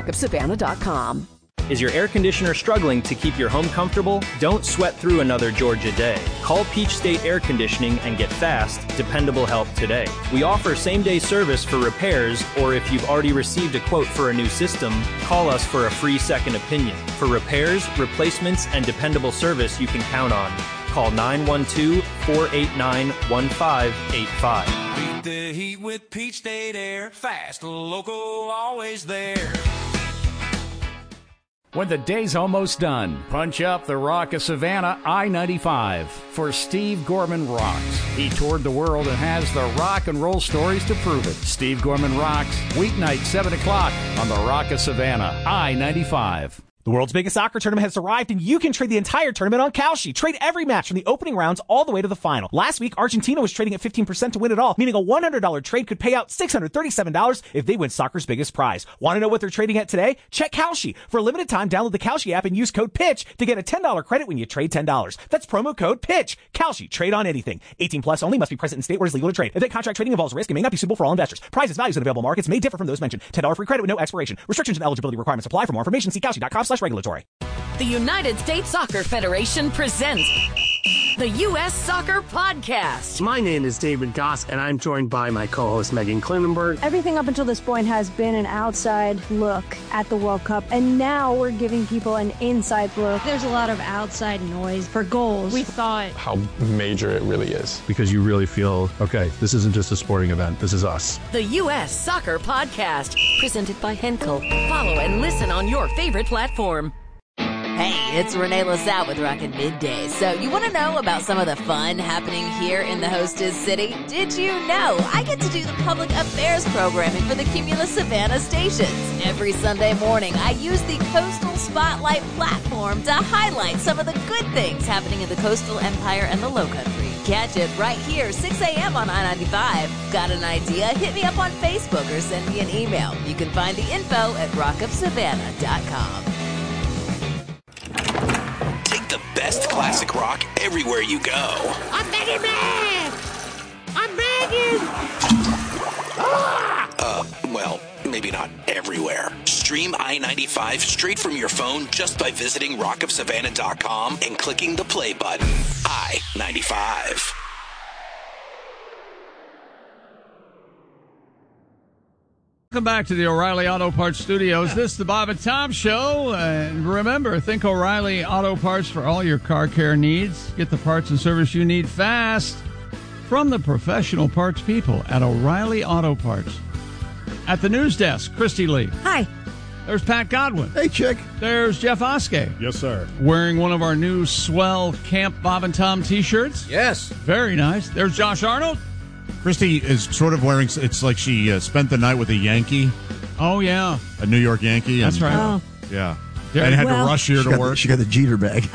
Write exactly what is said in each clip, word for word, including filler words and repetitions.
rock of savannah dot com. Is your air conditioner struggling to keep your home comfortable? Don't sweat through another Georgia day. Call Peach State Air Conditioning and get fast, dependable help today. We offer same-day service for repairs, or if you've already received a quote for a new system, call us for a free second opinion. For repairs, replacements, and dependable service you can count on. Call nine one two, four eight nine, one five eight five. Beat the heat with Peach State Air. Fast, local, always there. When the day's almost done, punch up the Rock of Savannah I ninety-five for Steve Gorman Rocks. He toured the world and has the rock and roll stories to prove it. Steve Gorman Rocks, weeknight, seven o'clock on the Rock of Savannah I ninety-five. The world's biggest soccer tournament has arrived, and you can trade the entire tournament on Kalshi. Trade every match from the opening rounds all the way to the final. Last week, Argentina was trading at fifteen percent to win it all, meaning a one hundred dollars trade could pay out six hundred thirty-seven dollars if they win soccer's biggest prize. Want to know what they're trading at today? Check Kalshi. For a limited time, download the Kalshi app and use code PITCH to get a ten dollars credit when you trade ten dollars. That's promo code PITCH. Kalshi. Trade on anything. eighteen plus only. Must be present in state where it's legal to trade. Event contract trading involves risk and may not be suitable for all investors. Prizes, values, and available markets may differ from those mentioned. ten dollars free credit with no expiration. Restrictions and eligibility requirements apply. For more information, see kalshi dot com slash regulatory. The United States Soccer Federation presents the U S Soccer Podcast. My name is David Goss, and I'm joined by my co-host Megan Klinenberg. Everything up until this point has been an outside look at the World Cup, and now we're giving people an inside look. There's a lot of outside noise for goals. We thought how major it really is. Because you really feel, okay, this isn't just a sporting event, this is us. The U S Soccer Podcast, presented by Henkel. Follow and listen on your favorite platform. Hey, it's Renee LaSalle with Rockin' Midday. So you want to know about some of the fun happening here in the hostess city? Did you know I get to do the public affairs programming for the Cumulus Savannah stations? Every Sunday morning, I use the Coastal Spotlight platform to highlight some of the good things happening in the coastal empire and the Lowcountry. Catch it right here, six a.m. on I ninety-five. Got an idea? Hit me up on Facebook or send me an email. You can find the info at rock of savannah dot com. Take the best classic rock everywhere you go. I'm Megan Man! I'm Megan! Ah! Uh, well, maybe not everywhere. Stream I ninety-five straight from your phone just by visiting rock of savannah dot com and clicking the play button. I ninety-five. Welcome back to the O'Reilly Auto Parts Studios. This is the Bob and Tom Show. And remember, think O'Reilly Auto Parts for all your car care needs. Get the parts and service you need fast from the professional parts people at O'Reilly Auto Parts. At the news desk, Christy Lee. Hi. There's Pat Godwin. Hey, chick. There's Jeff Oskey. Yes, sir. Wearing one of our new swell Camp Bob and Tom t-shirts. Yes. Very nice. There's Josh Arnold. Christy is sort of wearing, it's like she uh, spent the night with a Yankee. Oh, yeah. A New York Yankee. That's and, right. Uh, yeah. And had well, to rush here to got, work. She got the Jeter bag.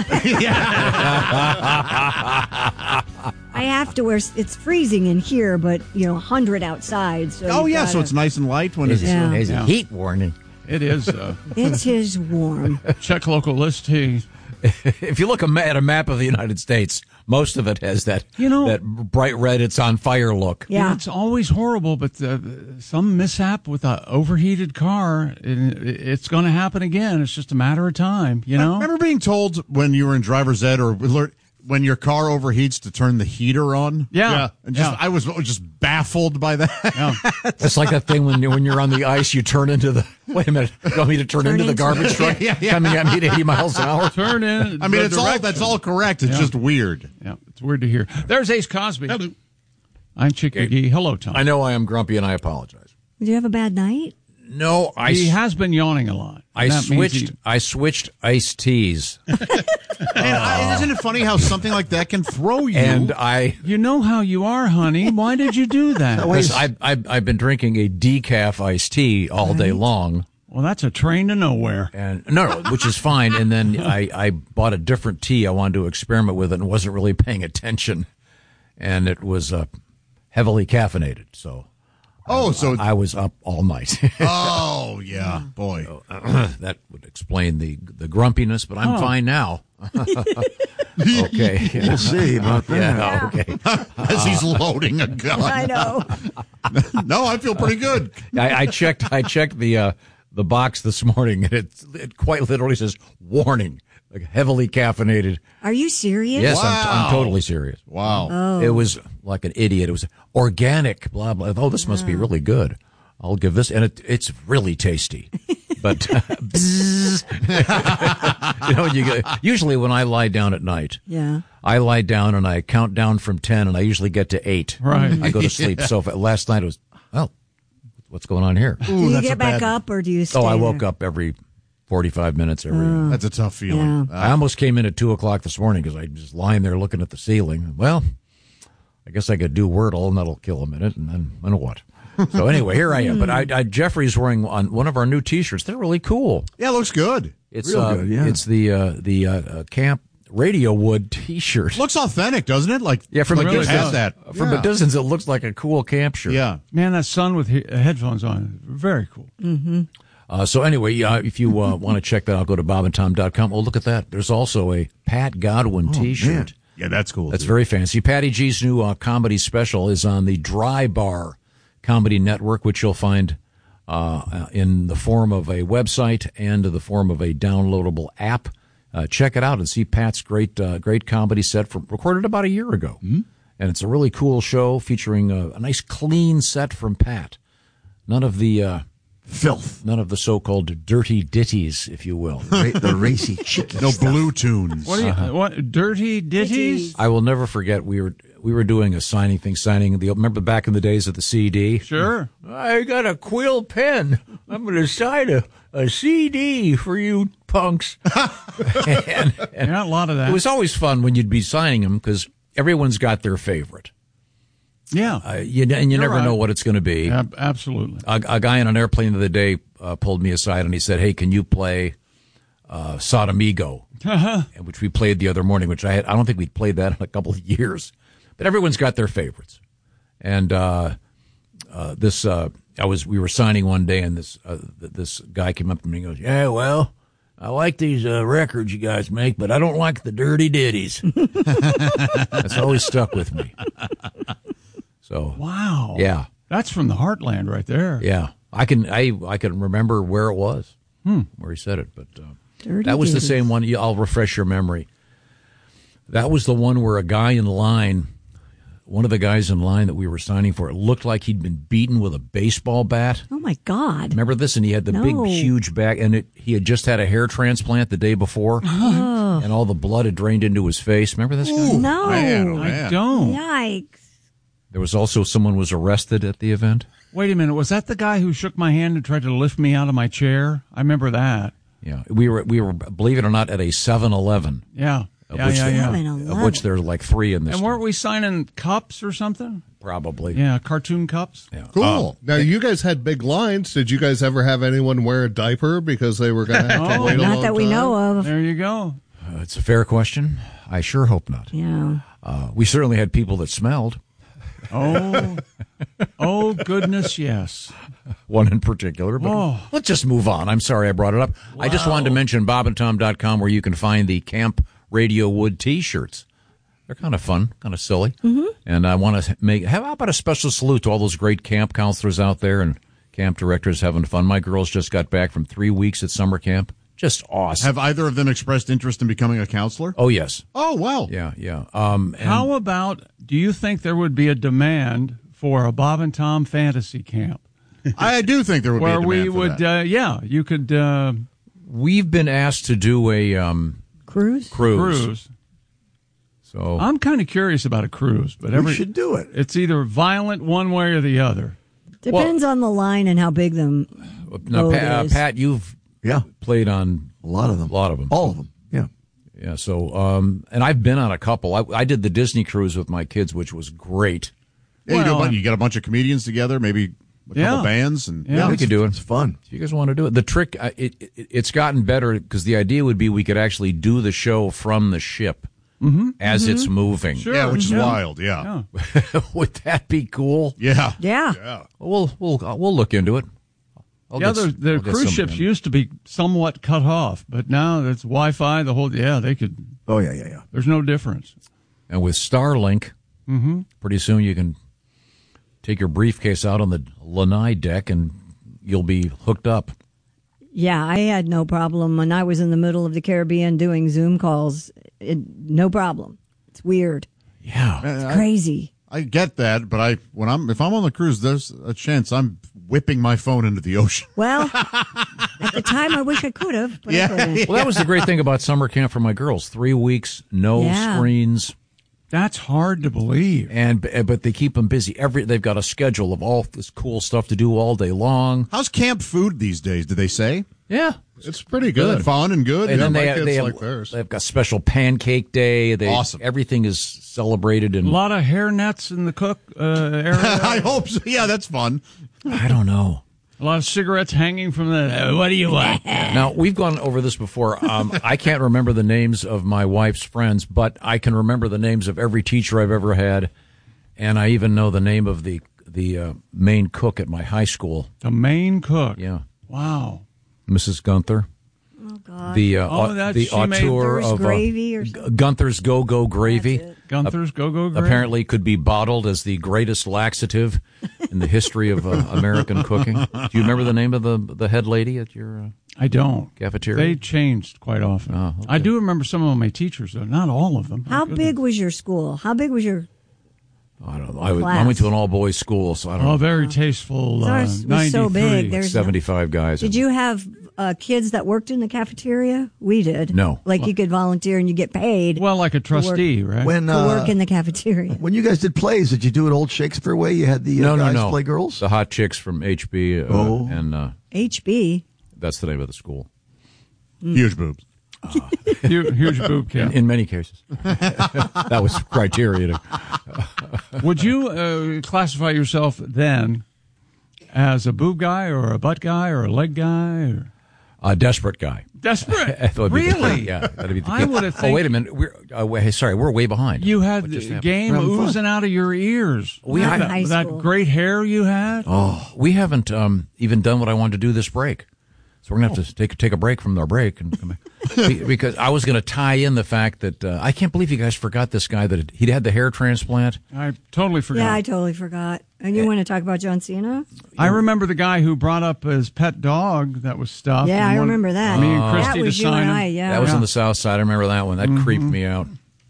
I have to wear, it's freezing in here, but, you know, one hundred outside. So oh, yeah, gotta, so it's nice and light when it's... Yeah. There's a Yeah. heat warning. It is. Uh, It is warm. check local list. Hey. If you look at a map of the United States, most of it has that You know- that bright red, it's on fire look. Yeah. It's always horrible, but uh, some mishap with an overheated car, it, it's going to happen again. It's just a matter of time, you know? I remember being told when you were in driver's ed or alert, when your car overheats to turn the heater on. Yeah. yeah. And just, yeah. I was just baffled by that. Yeah. It's like that thing when, you, when you're on the ice, you turn into the... Wait a minute. You want me to turn, Turn into the into- garbage truck Yeah, yeah. coming at me at eighty miles an hour? Turn in. I mean, the it's all direction. that's all correct. It's Yeah. just weird. Yeah, it's weird to hear. There's Ace Cosby. Hello. I'm Chick McGee. Hello, Tom. I know I am grumpy and I apologize. Did you have a bad night? No, I... he s- has been yawning a lot. I That means switched. he- I switched iced teas, And I, isn't it funny how something like that can throw you? and I. You know how you are, honey. Why did you do that? Because I've, I've I've been drinking a decaf iced tea all day long, Well, that's a train to nowhere. and no, no, which is fine. And then I, I bought a different tea. I wanted to experiment with it, and wasn't really paying attention, and it was uh, heavily caffeinated. So, oh, so I was up all night. oh yeah, boy, So, uh, that would explain the the grumpiness. But I'm Oh. fine now. Okay, We'll see about that. yeah, okay. as he's loading a gun. I know. No, I feel pretty good. I, I checked. I checked the uh, the box this morning, and it, it quite literally says "warning," like heavily caffeinated. Are you serious? Yes, Wow. I'm, I'm totally serious. Wow. Oh. It was like an idiot. It was organic, blah, blah. Oh, this must be really good. I'll give this, and it, it's really tasty. But uh, bzzz. you know, you go, usually when I lie down at night, Yeah. I lie down and I count down from ten, and I usually get to eight. Right. I go to sleep. So if, last night it was, well, what's going on here? Do you get back up or do you stay Oh, I woke there? up every forty-five minutes. Every. Oh. That's a tough feeling. Yeah. I almost came in at two o'clock this morning because I was just lying there looking at the ceiling. Well, I guess I could do Wordle, and that'll kill a minute, and then I know what. So anyway, here I am. But I, I Jeffrey's wearing on one of our new T-shirts. They're really cool. Yeah, it looks good. It's Real uh, good, yeah. It's the uh, the uh, uh, Camp Radio Wood T-shirt. Looks authentic, doesn't it? Like Yeah, from like a it really has does. that. From yeah. a distance, it looks like a cool camp shirt. Yeah. Man, that son with he- headphones on, very cool. Mm-hmm. Uh, so anyway, uh, if you uh, want to check that out, go to bob and tom dot com. Oh, look at that. There's also a Pat Godwin Oh, T-shirt. man. Yeah, that's cool. That's too. very fancy. Patty G's new uh, comedy special is on the Dry Bar Comedy Network, which you'll find uh, in the form of a website and in the form of a downloadable app. Uh, check it out and see Pat's great uh, great comedy set from recorded about a year ago. Mm-hmm. And it's a really cool show featuring a, a nice clean set from Pat. None of the uh, filth. None of the so-called dirty ditties, if you will. Ra- the racy chicken. No stuff. blue tunes. What, are you, Uh-huh. what dirty ditties? I will never forget we were we were doing a signing thing, signing the remember back in the days of the C D. Sure. I got a quill pen. I'm going to sign a, a C D for you punks. and, and Yeah, a lot of that. it was always fun when you'd be signing them because everyone's got their favorite. Yeah. Uh, you, and you You're never right. know what it's going to be. Ab- absolutely. A, a guy on an airplane the other day uh, pulled me aside and he said, "Hey, can you play uh, Sodomigo?" And which we played the other morning, which I had, I don't think we'd played that in a couple of years. But everyone's got their favorites. And uh, uh, this, uh, I was, we were signing one day, and this uh, this guy came up to me and goes, "Yeah, well, I like these uh, records you guys make, but I don't like the dirty ditties." That's always stuck with me. So Wow. yeah, That's from the heartland right there. yeah, I can I I can remember where it was, Hmm. where he said it, but uh, Dirty that was the ditties. same one. Yeah, I'll refresh your memory. That was the one where a guy in line, one of the guys in line that we were signing for, it looked like he'd been beaten with a baseball bat. Oh, my God. Remember this? And he had the No. big, huge back, and it, he had just had a hair transplant the day before, Oh. and all the blood had drained into his face. Remember this guy? No. Man, oh, I man. don't. Yikes. There was also someone was arrested at the event. Wait a minute. Was that the guy who shook my hand and tried to lift me out of my chair? I remember that. Yeah, we were we were believe it or not at a seven eleven. Yeah. Of Yeah, which, yeah, yeah. of which there's like three in this. And weren't we signing cups or something? Probably. Yeah, cartoon cups. Yeah. Cool. now, you guys had big lines. Did you guys ever have anyone wear a diaper because they were going to have to Oh, wait a long time? Not that we know of. There you go. Uh, it's a fair question. I sure hope not. Yeah. Uh, we certainly had people that smelled. Oh, oh goodness, yes. One in particular, but Oh. let's just move on. I'm sorry I brought it up. I just wanted to mention bob and tom dot com where you can find the Camp Radio Wood T-shirts. They're kind of fun, kind of silly. Mm-hmm. And I want to make, how about a special salute to all those great camp counselors out there and camp directors having fun. My girls just got back from three weeks at summer camp. Just awesome. Have either of them expressed interest in becoming a counselor? Oh, yes. Oh, wow. Yeah, yeah. Um, and How about, do you think there would be a demand for a Bob and Tom fantasy camp? I do think there would Where be a we demand for would, that. uh, yeah, you could uh, we've been asked to do a um, Cruise? cruise. cruise. So I'm kind of curious about a cruise, but every we should do it. it's either violent one way or the other. Depends on the line and how big the now, boat Pat, uh, is. Pat, you've Yeah, played on a lot of them. a lot of them. All of them. Yeah. Yeah, so, um, and I've been on a couple. I, I did the Disney cruise with my kids, which was great. Yeah, you, do a Well, bunch, you get a bunch of comedians together, maybe a couple Yeah. bands, and Yeah. we could do it. It's fun. If you guys want to do it. The trick, uh, it, it, it's gotten better because the idea would be we could actually do the show from the ship Mm-hmm. as it's moving. Sure. yeah, which is Yeah. wild. Yeah, Yeah. Would that be cool? yeah, Yeah. yeah. Well, we'll we'll, uh, we'll look into it. I'll yeah, get the, s- the I'll get cruise some- ships used to be somewhat cut off, but now it's Wi-Fi. The whole yeah, they could. Oh, yeah, yeah, yeah. There's no difference. And with Starlink, Mm-hmm. pretty soon you can take your briefcase out on the lanai deck and you'll be hooked up. Yeah, I had no problem when I was in the middle of the Caribbean doing Zoom calls. It, no problem. It's weird. Yeah, it's I, crazy. I get that, but I when I'm if I'm on the cruise, there's a chance I'm whipping my phone into the ocean. Well, at the time, I wish I could have, but Yeah, I couldn't. Well, that was the great thing about summer camp for my girls. Three weeks, no Yeah. screens. That's hard to believe. And but they keep them busy. Every they've got a schedule of all this cool stuff to do all day long. How's camp food these days? Do they say? Yeah, it's pretty good. Fun and good. And yeah, then my they, kids they have like theirs. they've got special pancake day. They, Awesome. Everything is celebrated A and lot of hair nets in the cook uh, area. I hope so. Yeah, that's fun. I don't know. A lot of cigarettes hanging from the. Uh, what do you want? Now, we've gone over this before. Um, I can't remember the names of my wife's friends, but I can remember the names of every teacher I've ever had, and I even know the name of the the uh, main cook at my high school. The main cook. Yeah. Wow. Missus Gunther. Oh, God. The uh, Oh, au- that's- the she made auteur Gunther's of uh, gravy or G- something? Gunther's Go Go Gravy. Gunther's Go Go Gravy. Apparently, could be bottled as the greatest laxative in the history of uh, American cooking. Do you remember the name of the the head lady at your uh, I don't. cafeteria? They changed quite often. Oh, okay. I do remember some of my teachers, though. Not all of them. How My big was your school? How big was your... I don't know. I, was, I went to an all boys school, so I don't Oh, know. very tasteful. Uh, Ours was so big. ninety-three. There's seventy-five guys. Did you have uh, kids that worked in the cafeteria? We did. No. Like you could volunteer and you get paid. Well, like a trustee, right? When to uh, work in the cafeteria. when you guys did plays, did you do it old Shakespeare way? You had the uh, no, no, guys no. play girls? The hot chicks from H B, uh, Oh. and uh, H B. that's the name of the school. Huge boobs. huge, huge boob camp. In, in many cases, that was criteria. To, Would you uh, classify yourself then as a boob guy or a butt guy or a leg guy? Or? a desperate guy. Desperate? That would be the- Really? yeah. That'd be the I would have Oh, think wait a minute. We're uh, wait, sorry, we're way behind. you had What just the happened? game We're having fun. oozing out of your ears. We- With I- that, High with that school. great hair you had. Oh, we haven't um, even done what I wanted to do this break. So we're going to have to take take a break from our break and come back. Be- because I was going to tie in the fact that uh, I can't believe you guys forgot this guy that he'd had the hair transplant. I totally forgot. Yeah, I totally forgot. And you want to talk about John Cena? I remember the guy who brought up his pet dog that was stuffed. Yeah, and I wanted remember that. Me and Oh. Christy That was to you sign and him. I, yeah. That was Yeah. on the south side. I remember that one. That creeped me out.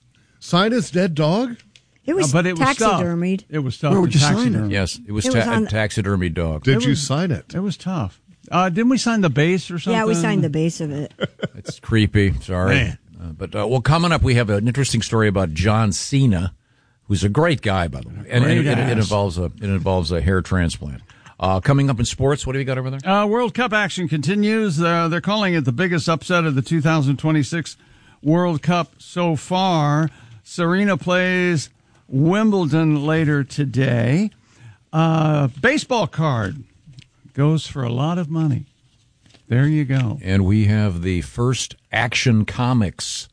Sign his dead dog? It was Uh, but it was taxidermied. It was tough. Where would you sign it? taxidermy. Yes, it was, It ta- was on a taxidermy dog. Did It you was- sign it? It was tough. Uh, didn't we sign the base or something? Yeah, we signed the base of it. It's creepy. Sorry. Man. Uh, but, uh, well, coming up, we have an interesting story about John Cena, who's a great guy, by the way. And, and Great it, it ass. involves a it involves a hair transplant. Uh, coming up in sports, what do you got over there? Uh, World Cup action continues. Uh, they're calling it the biggest upset of the two thousand twenty-six World Cup so far. Serena plays Wimbledon later today. Uh, baseball card goes for a lot of money. There you go. And we have the first Action Comics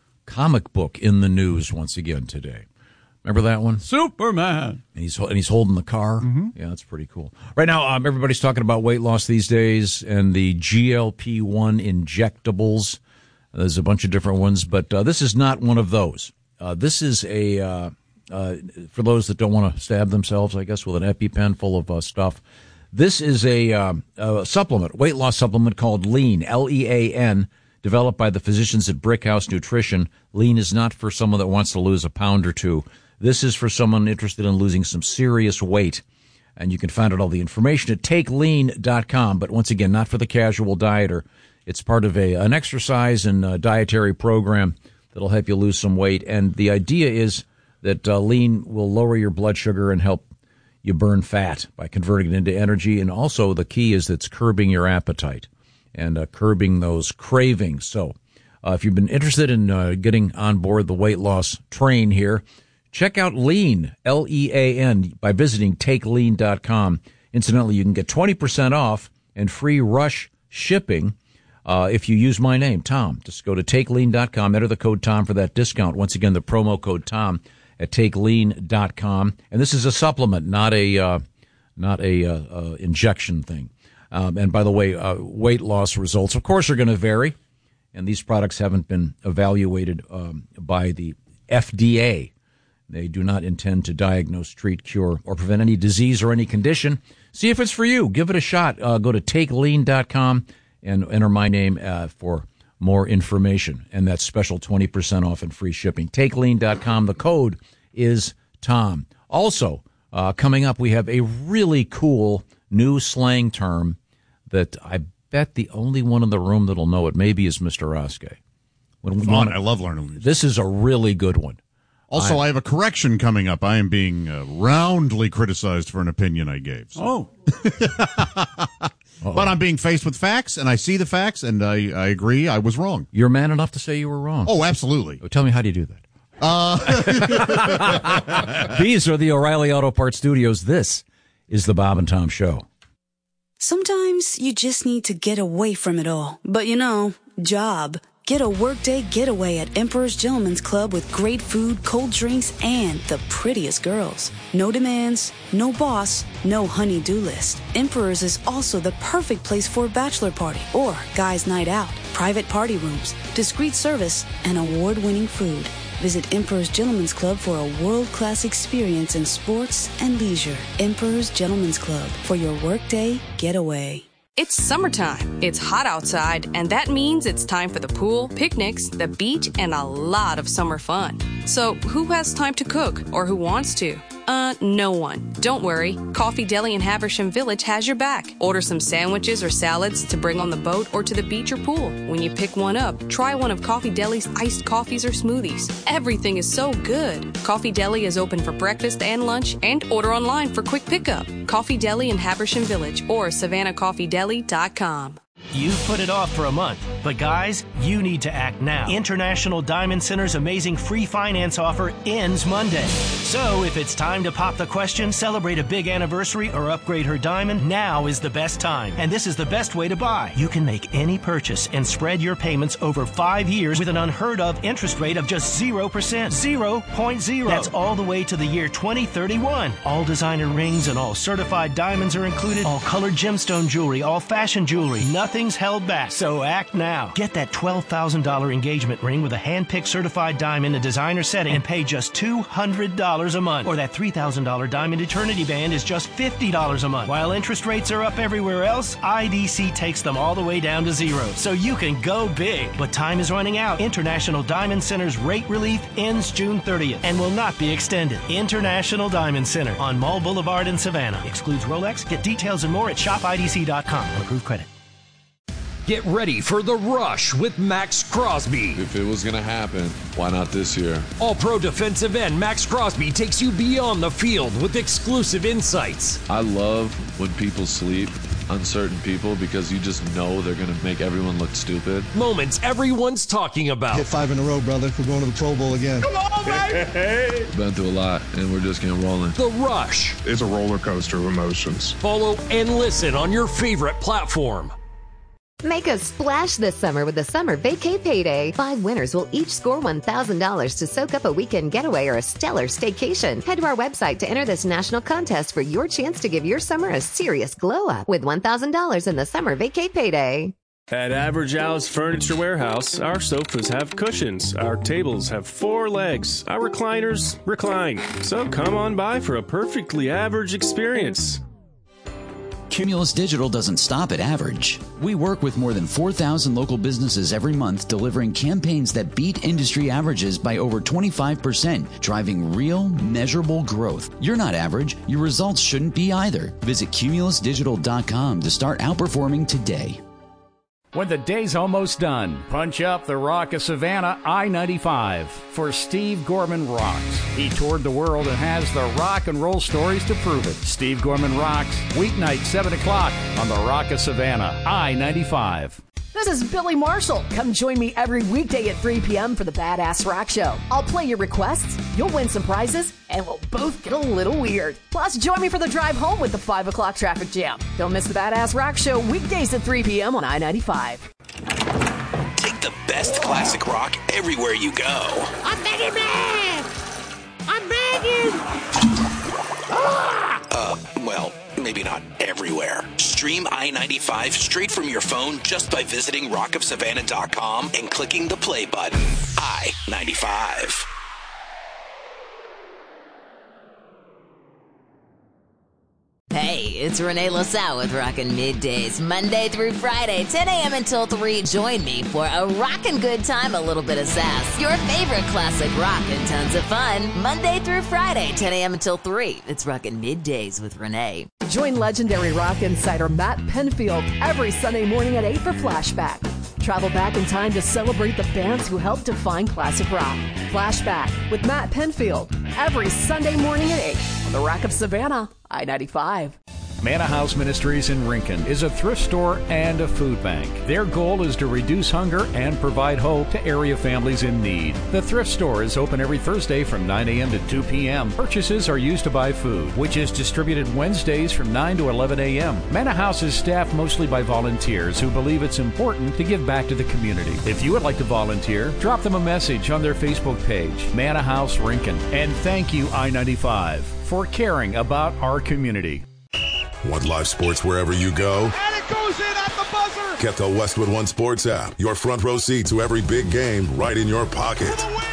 comic book in the news once again today. Remember that one? Superman. And he's and he's holding the car. Mm-hmm. Yeah, that's pretty cool. Right now, um, everybody's talking about weight loss these days and the G L P one injectables. There's a bunch of different ones, but uh, this is not one of those. Uh, this is a uh, uh, for those that don't want to stab themselves, I guess, with an EpiPen full of uh, stuff. This is a, uh, a supplement, weight loss supplement called Lean, L E A N, developed by the physicians at Brickhouse Nutrition. Lean is not for someone that wants to lose a pound or two. This is for someone interested in losing some serious weight. And you can find out all the information at take lean dot com. But once again, not for the casual dieter. It's part of a an exercise and uh, dietary program that'll help you lose some weight. And the idea is that uh, Lean will lower your blood sugar and help you burn fat by converting it into energy. And also the key is that it's curbing your appetite and uh, curbing those cravings. So uh, if you've been interested in uh, getting on board the weight loss train here, check out Lean, L E A N, by visiting take lean dot com. Incidentally, you can get twenty percent off and free rush shipping uh, if you use my name, Tom. Just go to take lean dot com, enter the code Tom for that discount. Once again, the promo code Tom at take lean dot com. And this is a supplement, not a uh, not a uh, uh, injection thing. Um, and by the way, uh, weight loss results, of course, are going to vary. And these products haven't been evaluated um, by the F D A. They do not intend to diagnose, treat, cure, or prevent any disease or any condition. See if it's for you. Give it a shot. Uh, go to take lean dot com and enter my name uh, for more information. And that's special twenty percent off and free shipping. take lean dot com. The code is Tom. Also, uh, coming up, we have a really cool new slang term that I bet the only one in the room that'll know it maybe is Mister Oskey. When Fun. wanna, I love learning these. This is a really good one. Also, I, I have a correction coming up. I am being uh, roundly criticized for an opinion I gave. So. Oh. But I'm being faced with facts, and I see the facts, and I, I agree I was wrong. You're man enough to say you were wrong. Oh, absolutely. Tell me, how do you do that? Uh, These are the O'Reilly Auto Parts Studios. This is the Bob and Tom Show. Sometimes you just need to get away from it all. But you know, job. Get a workday getaway at Emperor's Gentleman's Club with great food, cold drinks, and the prettiest girls. No demands, no boss, no honey-do list. Emperor's is also the perfect place for a bachelor party or guys' night out. Private party rooms, discreet service, and award-winning food. Visit Emperor's Gentleman's Club for a world-class experience in sports and leisure. Emperor's Gentleman's Club for your workday getaway. It's summertime. It's hot outside, and that means it's time for the pool, picnics, the beach, and a lot of summer fun. So who has time to cook, or who wants to? Uh, no one. Don't worry. Coffee Deli in Haversham Village has your back. Order some sandwiches or salads to bring on the boat or to the beach or pool. When you pick one up, try one of Coffee Deli's iced coffees or smoothies. Everything is so good. Coffee Deli is open for breakfast and lunch, and order online for quick pickup. Coffee Deli in Haversham Village or savannah coffee deli dot com. You've put it off for a month, but guys, you need to act now. International Diamond Center's amazing free finance offer ends Monday. So if it's time to pop the question, celebrate a big anniversary, or upgrade her diamond, now is the best time. And this is the best way to buy. You can make any purchase and spread your payments over five years with an unheard of interest rate of just zero percent. zero point zero. That's all the way to the year twenty thirty-one. All designer rings and all certified diamonds are included. All colored gemstone jewelry, all fashion jewelry. Nothing's held back, so act now. Get that twelve thousand dollars engagement ring with a hand-picked certified diamond in designer setting and pay just two hundred dollars a month. Or that three thousand dollars diamond eternity band is just fifty dollars a month. While interest rates are up everywhere else, I D C takes them all the way down to zero. So you can go big. But time is running out. International Diamond Center's rate relief ends June thirtieth and will not be extended. International Diamond Center on Mall Boulevard in Savannah. Excludes Rolex. Get details and more at shop I D C dot com on approved credit. Get ready for The Rush with Max Crosby. If it was going to happen, why not this year? All-Pro defensive end Max Crosby takes you beyond the field with exclusive insights. I love when people sleep on certain people because you just know they're going to make everyone look stupid. Moments everyone's talking about. Hit five in a row, brother. We're going to the Pro Bowl again. Come on, baby! Been through a lot, and we're just getting rolling. The Rush. It's a roller coaster of emotions. Follow and listen on your favorite platform. Make a splash this summer with the Summer Vacay Payday. Five winners will each score one thousand dollars to soak up a weekend getaway or a stellar staycation. Head to our website to enter this national contest for your chance to give your summer a serious glow up with one thousand dollars in the Summer Vacay Payday. At Average Al's Furniture Warehouse, our sofas have cushions, our tables have four legs, our recliners recline. So come on by for a perfectly average experience. Cumulus Digital doesn't stop at average. We work with more than four thousand local businesses every month, delivering campaigns that beat industry averages by over twenty-five percent, driving real, measurable growth. You're not average. Your results shouldn't be either. Visit cumulus digital dot com to start outperforming today. When the day's almost done, punch up the Rock of Savannah I ninety-five for Steve Gorman Rocks. He toured the world and has the rock and roll stories to prove it. Steve Gorman Rocks, weeknight seven o'clock on the Rock of Savannah I ninety-five. This is Billy Marshall. Come join me every weekday at three p.m. for the Badass Rock Show. I'll play your requests, you'll win some prizes, and we'll both get a little weird. Plus, join me for the drive home with the five o'clock traffic jam. Don't miss the Badass Rock Show weekdays at three p.m. on I ninety-five. Take the best classic rock everywhere you go. I'm begging, man! I'm begging! Uh, well, maybe not everywhere. Stream I ninety-five straight from your phone just by visiting rock of savannah dot com and clicking the play button. I ninety-five. Hey, it's Renee LaSalle with Rockin' Middays, Monday through Friday, ten a.m. until three. Join me for a rockin' good time, a little bit of sass. Your favorite classic rock and tons of fun. Monday through Friday, ten a.m. until three. It's Rockin' Middays with Renee. Join legendary rock insider Matt Penfield every Sunday morning at eight for Flashback. Travel back in time to celebrate the bands who helped define classic rock. Flashback with Matt Penfield every Sunday morning at eight on the Rock of Savannah, I ninety-five. Manna House Ministries in Rincon is a thrift store and a food bank. Their goal is to reduce hunger and provide hope to area families in need. The thrift store is open every Thursday from nine a.m. to two p.m. Purchases are used to buy food, which is distributed Wednesdays from nine to eleven a.m. Manna House is staffed mostly by volunteers who believe it's important to give back to the community. If you would like to volunteer, drop them a message on their Facebook page, Manna House Rincon. And thank you, I ninety-five, for caring about our community. Want live sports wherever you go? And it goes in at the buzzer! Get the Westwood One Sports app. Your front row seat to every big game right in your pocket.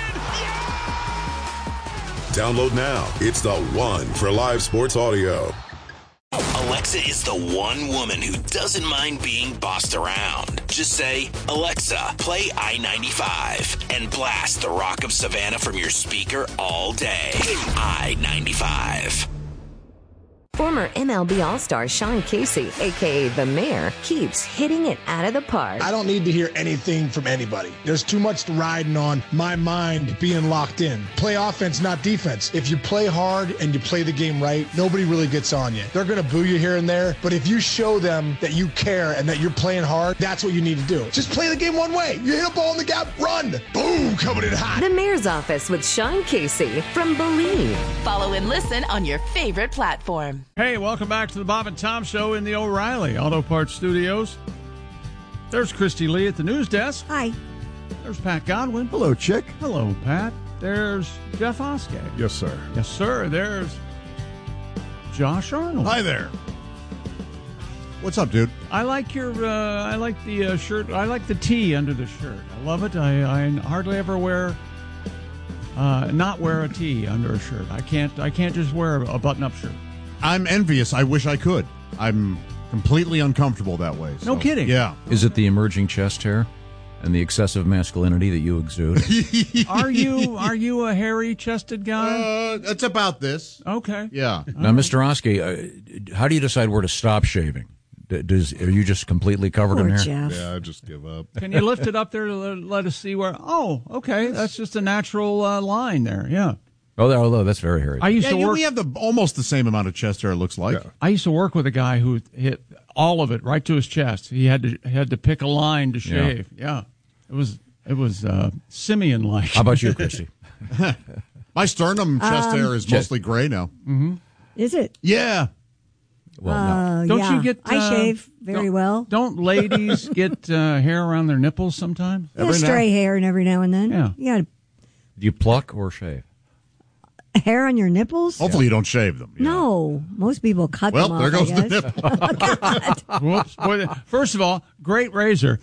Download now. It's the one for live sports audio. Alexa is the one woman who doesn't mind being bossed around. Just say, Alexa, play I ninety-five, and blast the Rock of Savannah from your speaker all day. I ninety-five. Former M L B All-Star Sean Casey, a k a. The Mayor, keeps hitting it out of the park. I don't need to hear anything from anybody. There's too much riding on my mind being locked in. Play offense, not defense. If you play hard and you play the game right, nobody really gets on you. They're going to boo you here and there, but if you show them that you care and that you're playing hard, that's what you need to do. Just play the game one way. You hit a ball in the gap, run. Boom, coming in hot. The Mayor's Office with Sean Casey from Believe. Follow and listen on your favorite platform. Hey, welcome back to the Bob and Tom Show in the O'Reilly Auto Parts Studios. There's Christy Lee at the news desk. Hi. There's Pat Godwin. Hello, Chick. Hello, Pat. There's Jeff Oskay. Yes, sir. Yes, sir. There's Josh Arnold. Hi there. What's up, dude? I like your, uh, I like the uh, shirt. I like the tee under the shirt. I love it. I, I hardly ever wear, uh, not wear a tee under a shirt. I can't, I can't just wear a button-up shirt. I'm envious. I wish I could. I'm completely uncomfortable that way. So. No kidding. Yeah. Is it the emerging chest hair and the excessive masculinity that you exude? Are you are you a hairy-chested guy? Uh, it's about this. Okay. Yeah. Now, Mister Oskey, uh, how do you decide where to stop shaving? D- Does are you just completely covered Poor in hair? Jeff. Yeah, I just give up. Can you lift it up there to let, let us see where? Oh, okay. That's just a natural uh, line there. Yeah. Oh, although that's very hairy. I used Yeah, to you- work. we have the almost the same amount of chest hair, it looks like. Yeah. I used to work with a guy who hit all of it right to his chest. He had to had to pick a line to shave. Yeah, it was it was uh, simian like. How about you, Christy? My sternum chest Um, hair is Chest- mostly gray now. Mm-hmm. Is it? Yeah. Well, Uh, Don't yeah. you get? I uh, shave very don't- well. Don't ladies get uh, hair around their nipples sometimes? Yeah, stray hair and every now and then. Yeah. You got do you pluck or shave? hair on your nipples? Hopefully you don't shave them. No. Most people cut Well, them there off, goes I the guess. nipple. God. Whoops! Boy, first of all, great razor.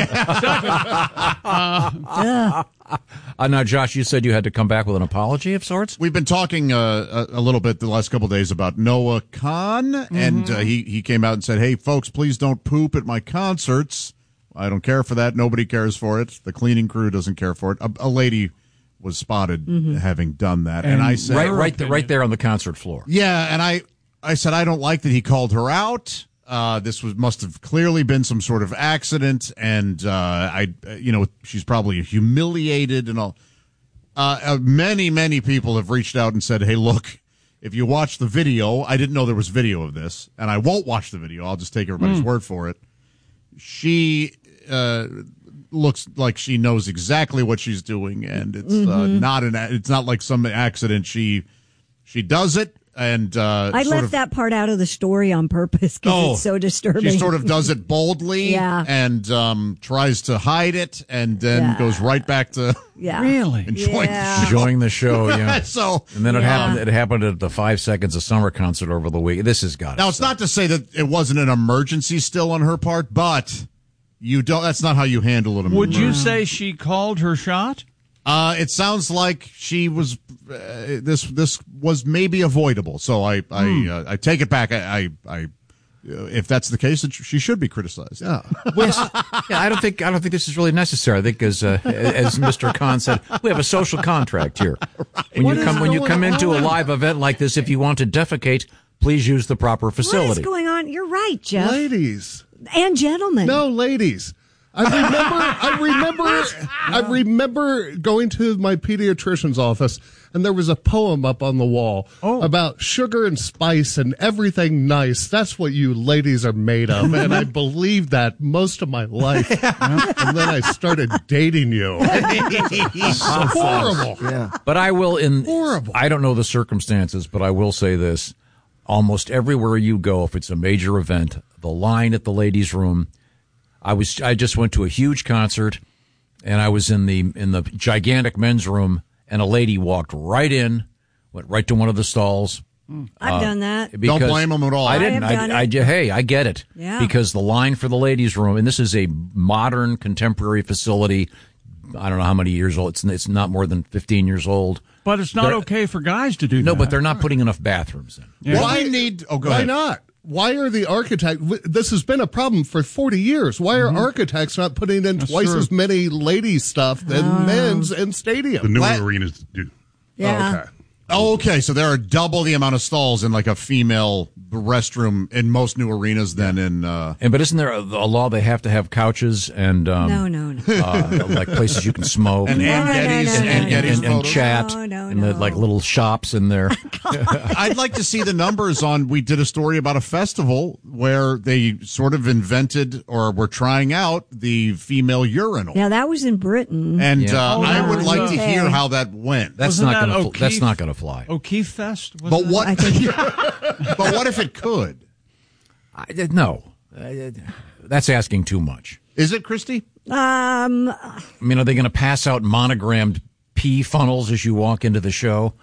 Ugh. Uh, now, Josh, you said you had to come back with an apology of sorts? We've been talking uh, a, a little bit the last couple of days about Noah Khan, and uh, he, he came out and said, hey, folks, please don't poop at my concerts. I don't care for that. Nobody cares for it. The cleaning crew doesn't care for it. A, a lady was spotted Mm-hmm. having done that, and, And I said, Right, right, th- right there on the concert floor. yeah, and I, I said, I don't like that he called her out. Uh, this was must have clearly been some sort of accident, and uh, I, you know, she's probably humiliated and all. Uh, uh, many, many people have reached out and said, "Hey, look, if you watch the video, I didn't know there was video of this, and I won't watch the video. I'll just take everybody's Mm. word for it." She uh, looks like she knows exactly what she's doing, and it's uh, Mhm. not an. It's not like some accident. She she does it. And uh, I sort left of, that part out of the story on purpose because Oh, it's so disturbing. She sort of does it boldly Yeah. and um, tries to hide it, and then Yeah. goes right back to Yeah. Really? enjoying Yeah. the show. Enjoying the show, yeah. So And then it Yeah. happened. It happened at the Five Seconds of Summer concert over the week. This has got now it's not to say that it wasn't an emergency still on her part, but you don't. That's not how you handle it. Would you say she called her shot? Uh, it sounds like she was. Uh, this this was maybe avoidable. So I I, Hmm. uh, I take it back. I I. I uh, if that's the case, it, she should be criticized. Yeah. yeah, I don't think I don't think this is really necessary. I think, as uh, as Mister Khan said, we have a social contract here. When What you is come when you going come into a on? live event like this, if you want to defecate, please use the proper What is facility. going on? You're right, Jeff. Ladies. And gentlemen. No, ladies. I remember, I remember, I remember going to my pediatrician's office, and there was a poem up on the wall about sugar and spice and everything nice. That's what you ladies are made of, and I believed that most of my life. And then I started dating you. Horrible. Yeah. But I will in Horrible. I don't know the circumstances, but I will say this. Almost everywhere you go, if it's a major event, the line at the ladies' room. I was I just went to a huge concert, and I was in the in the gigantic men's room, and a lady walked right in, went right to one of the stalls. I've Uh, done that. because Don't blame 'em at all. I I didn't. have done I, I, it. I, hey, I get it. Yeah. Because the line for the ladies' room, and this is a modern, contemporary facility. I don't know how many years old. It's it's not more than fifteen years old. But it's not They're- okay for guys to do that. No, but they're not putting enough bathrooms in. Yeah. Why need? Oh, go Why ahead. not? Why are the architects? This has been a problem for forty years. Why are architects not putting in That's twice true. as many ladies stuff than Oh. men's in stadiums? The newer What? arenas do. Yeah. Oh, okay. Oh, okay. So there are double the amount of stalls in like a female restroom in most new arenas than in. Uh, And but isn't there a, a law they have to have couches and um, No, no, no. uh, like places you can smoke And and, Ann no, Getty's no, and no, Ann no, Getty's and, and photos. chat No, no, and the, no. like little shops in there. I'd like to see the numbers on. We did a story about a festival where they sort of invented or were trying out the female urinal, Yeah, that was in Britain. and Yeah. uh, Oh, I that would was, like uh, to hear how that went. That's Wasn't not that going to. That's O'Keefe? not going to fly. O'Keefe Fest? Was But that- what? I think But what if it could? I, no, Uh, that's asking too much. Is it, Christy? um I mean, are they going to pass out monogrammed pee funnels as you walk into the show?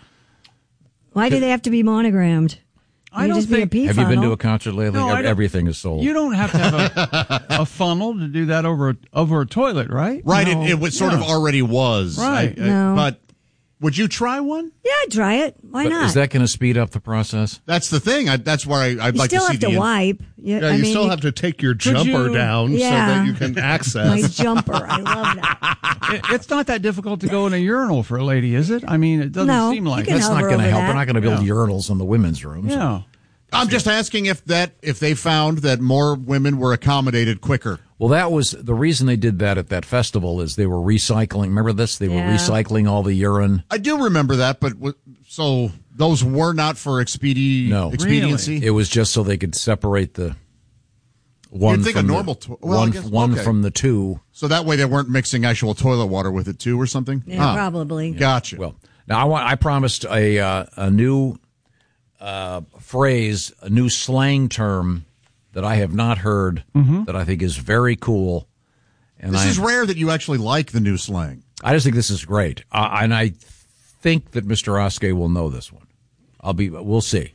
why do they have to be monogrammed? I Can you don't just be a think- pee Have you been to funnel? a concert lately? No, I don't- Everything is sold. You don't have to have a, a funnel to do that over a, over a toilet, right? Right. No. It, it was sort of Yeah. already was. Right. I- I- No. But would you try one? Yeah, try it. Why But not? is that going to speed up the process? That's the thing. I, that's where I, I'd you like still to see have the. to in- wipe. You, Yeah, I you mean, still you- have to take your Could jumper you- down so Yeah. that you can my access. jumper. I love that. It, it's not that difficult to go in a urinal for a lady, is it? I mean, it doesn't No, seem like you can it. That's not hover going to over help. that. They're not going to build Yeah. urinals in the women's rooms. Yeah. I'm just asking if that if they found that more women were accommodated quicker. Well, that was the reason they did that at that festival is they were recycling. Remember this? They Yeah. were recycling all the urine. I do remember that, but w- so those were not for expedi- No. expediency. It was just so they could separate the one You'd think from a the- normal to- well, I one, guess- one okay. from the two. So that way they weren't mixing actual toilet water with it too, or something. Yeah, Huh. probably. Gotcha. Well, now I want. I promised a uh, a new uh, phrase, a new slang term that I have not heard that I think is very cool. And this I, is rare that you actually like the new slang. I just think this is great, uh, and I think that Mister Oskey will know this one. I'll be. We'll see.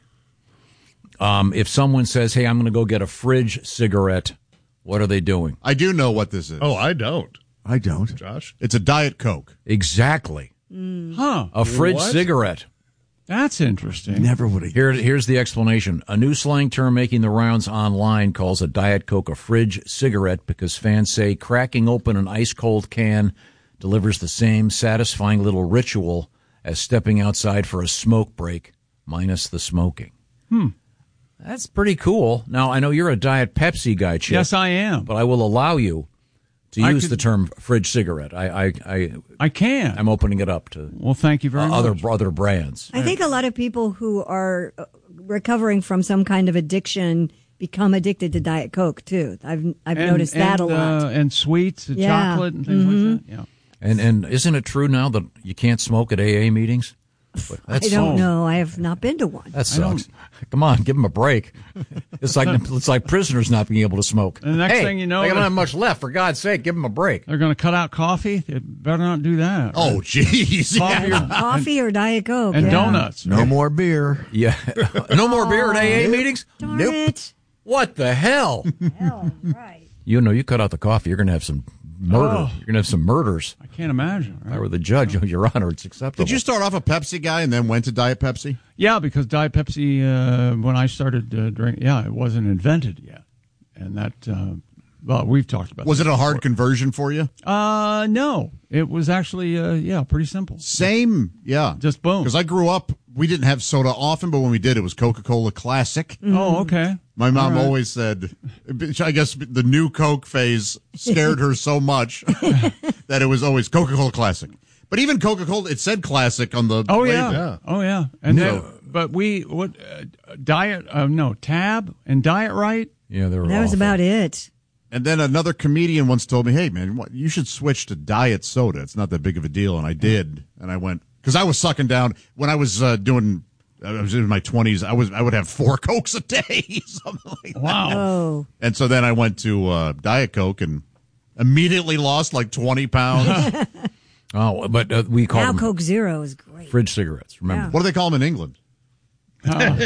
Um, if someone says, "Hey, I'm going to go get a fridge cigarette," what are they doing? I do know what this is. Oh, I don't. I don't. Josh? It's a Diet Coke. Exactly. Huh. A fridge What? cigarette. That's interesting. Never would have. Here, here's the explanation. A new slang term making the rounds online calls a Diet Coke a fridge cigarette because fans say cracking open an ice-cold can delivers the same satisfying little ritual as stepping outside for a smoke break, minus the smoking. Hmm. That's pretty cool. Now, I know you're a Diet Pepsi guy, Chip. Yes, I am. But I will allow you to I use could- the term fridge cigarette. I, I, I, I can. I'm opening it up to Well, thank you very uh, much. other other brands. I think a lot of people who are uh, recovering from some kind of addiction become addicted to Diet Coke too. I've I've And- noticed that and, a lot. Uh, and sweets and Yeah. chocolate and things Mhm. like that. Yeah. And and isn't it true now that you can't smoke at A A meetings? I don't know. I have not been to one. That sucks. Come on, give them a break. It's like it's like prisoners not being able to smoke. And the next hey, thing you know, they don't they're- have much left. For God's sake, give them a break. They're going to cut out coffee. They better not do that. Oh, jeez. Coffee, or, Coffee or Diet Coke and yeah. donuts. No more beer. Yeah, no more beer at A A meetings. Darn Nope. it. What the hell? Hell, right. You know, you cut out the coffee, you're going to have some murder. Oh. You're going to have some murders. I can't imagine. If I were the judge, Your Honor, it's acceptable. Did you start off a Pepsi guy and then went to Diet Pepsi? Yeah, because Diet Pepsi, uh, when I started uh, drinking, yeah, it wasn't invented yet. And that, uh, well, we've talked about Was it a hard before. conversion for you? Uh, no. It was actually, uh, yeah, pretty simple. Same, yeah. Just boom. Because I grew up, we didn't have soda often, but when we did, it was Coca-Cola Classic. Mm. Oh, okay. My mom All right. always said, I guess the new Coke phase scared her so much that it was always Coca-Cola Classic. But even Coca-Cola, it said Classic on the Oh, label. yeah. Yeah. Oh, yeah. And No. then, but we, what, uh, Diet, uh, no, Tab and Diet Right. Yeah, they were That was awful. about it. And then another comedian once told me, hey, man, what, you should switch to diet soda. It's not that big of a deal. And I did. And I went, because I was sucking down, when I was uh, doing, I was in my twenties, I was I would have four Cokes a day, something like that. Wow. Oh. And so then I went to uh, Diet Coke and immediately lost like twenty pounds. Oh, but uh, we call Now them Coke Zero is great. fridge cigarettes. Remember? What do they call them in England? Uh,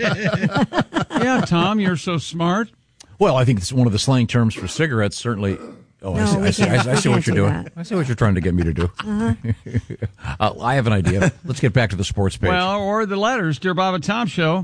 uh, yeah, Tom, you're so smart. Well, I think it's one of the slang terms for cigarettes. Certainly. Oh, I No, see, we I see, I can't- see, I we see what can't you're do doing. that. I see what you're trying to get me to do. Uh-huh. uh, I have an idea. Let's get back to the sports page. Well, or the letters, Dear Bob and Tom Show.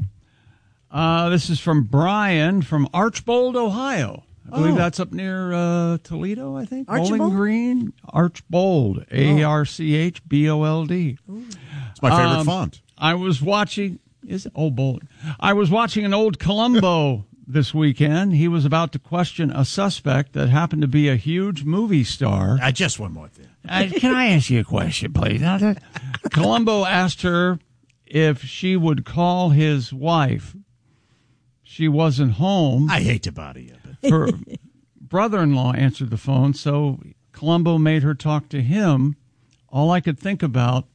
Uh, this is from Brian from Archbold, Ohio. I believe Oh. that's up near uh, Toledo, I think. Archbold? Bowling Green, Archbold, A R C H B O L D. It's my favorite Um, font. I was watching, is it old Bowling? I was watching an old Columbo this weekend. He was about to question a suspect that happened to be a huge movie star. I just one more thing. Uh, can I ask you a question, please? Now that- Columbo asked her if she would call his wife. She wasn't home. I hate to bother you. But Her brother-in-law answered the phone, so Columbo made her talk to him. All I could think about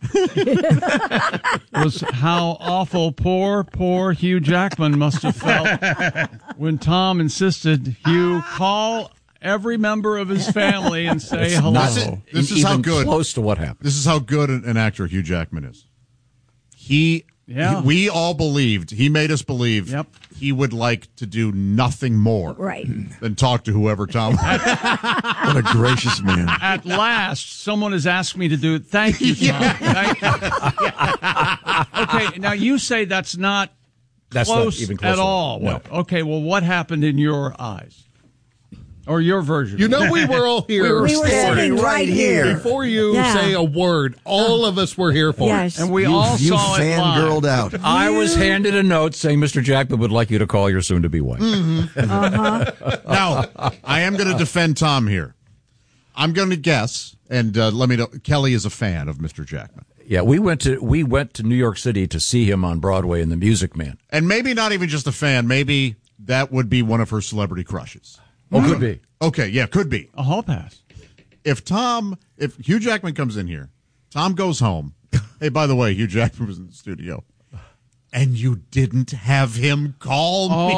was how awful poor, poor Hugh Jackman must have felt when Tom insisted Hugh call every member of his family and say hello. This is, this is Even how good. close to what happened. This is how good an, an actor Hugh Jackman is. He, Yeah. he- we all believed. He made us believe. Yep. He would like to do nothing more Right. than talk to whoever Tom. What a gracious man. At last, someone has asked me to do it. Thank you, Tom. Thank you. Okay, now you say that's not That's not close, even close at all. No. Well, okay, well, what happened in your eyes? Or your version? You know, we were all here. We were sitting right here. Before you Yeah. say a word, all of us were here for Yes. And we You, all you saw it live. fangirled out. I was handed a note saying Mister Jackman would like you to call your soon-to-be wife. Uh-huh. Now, I am going to defend Tom here. I'm going to guess, and uh, let me know. Kelly is a fan of Mister Jackman, Yeah, we went to we went to New York City to see him on Broadway in The Music Man. and maybe not even just a fan. Maybe that would be one of her celebrity crushes. Oh, could be. Okay, yeah, could be. A hall pass. If Tom, if Hugh Jackman comes in here, Tom goes home. Hey, by the way, Hugh Jackman was in the studio, and you didn't have him call me.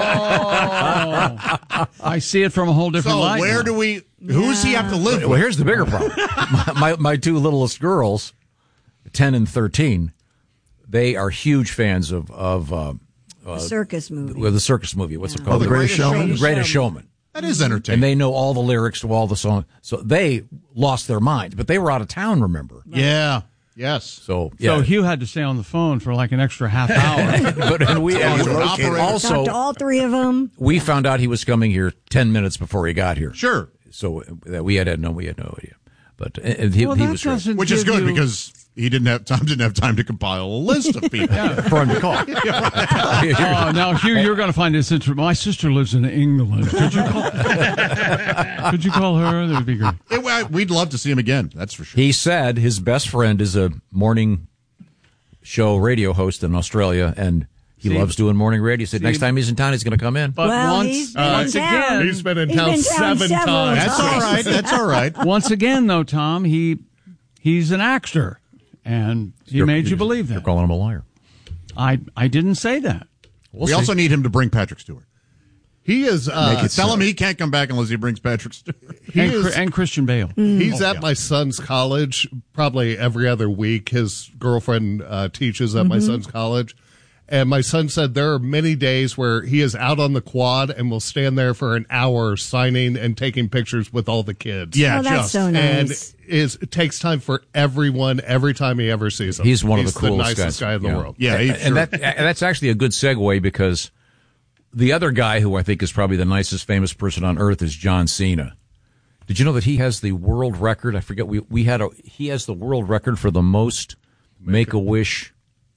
Oh, I see it from a whole different So light. where now. do we? Who does he have to live Well, with? here's the bigger problem. my, my my two littlest girls, ten and thirteen, they are huge fans of of uh, The circus movie. well, the circus movie. What's it Oh, called? The Greatest Showman? The Greatest Showman. That is entertaining. And they know all the lyrics to all the songs. So they lost their minds, but they were out of town, remember? Yeah. Yes. So, yeah. So Hugh had to stay on the phone for like an extra half hour. but and we and Talked to also all three of them. we found out he was coming here ten minutes before he got here. Sure. So that we had, had no we had no idea. But uh, he, Well, he that was great. doesn't Which is give good you- because he didn't have Tom didn't have time to compile a list of people. for him to call. Oh, now Hugh, you're going to find this interesting. My sister lives in England. Could you call? Could you call her? That would be great. It- well, we'd love to see him again. That's for sure. He said his best friend is a morning show radio host in Australia, and he See? loves doing morning radio. He said next See? time he's in town, he's going to come in. But Well, once, he's been in once town. again, He's been in He's town been down seven several times. That's all right. That's all right. once again, though, Tom, he he's an actor, and he You're- made you you're- believe You're that. calling him a liar. I I didn't say that. We'll we see. also need him to bring Patrick Stewart. He is. Uh, Make it Tell so. him he can't come back unless he brings Patrick Stewart. he And, is- Chr- and Christian Bale. He's Oh, at yeah. my son's college probably every other week. His girlfriend uh, teaches at my son's college. And my son said there are many days where he is out on the quad and will stand there for an hour signing and taking pictures with all the kids. Yeah, Oh, that's just. so nice. And is it takes time for everyone every time he ever sees them. He's one He's of the coolest nicest guys. guy in the Yeah. world. Yeah, he and, sure- and that and that's actually a good segue because the other guy who I think is probably the nicest famous person on earth is John Cena. Did you know that he has the world record? I forget. We we had a he has the world record for the most Make-A-Wish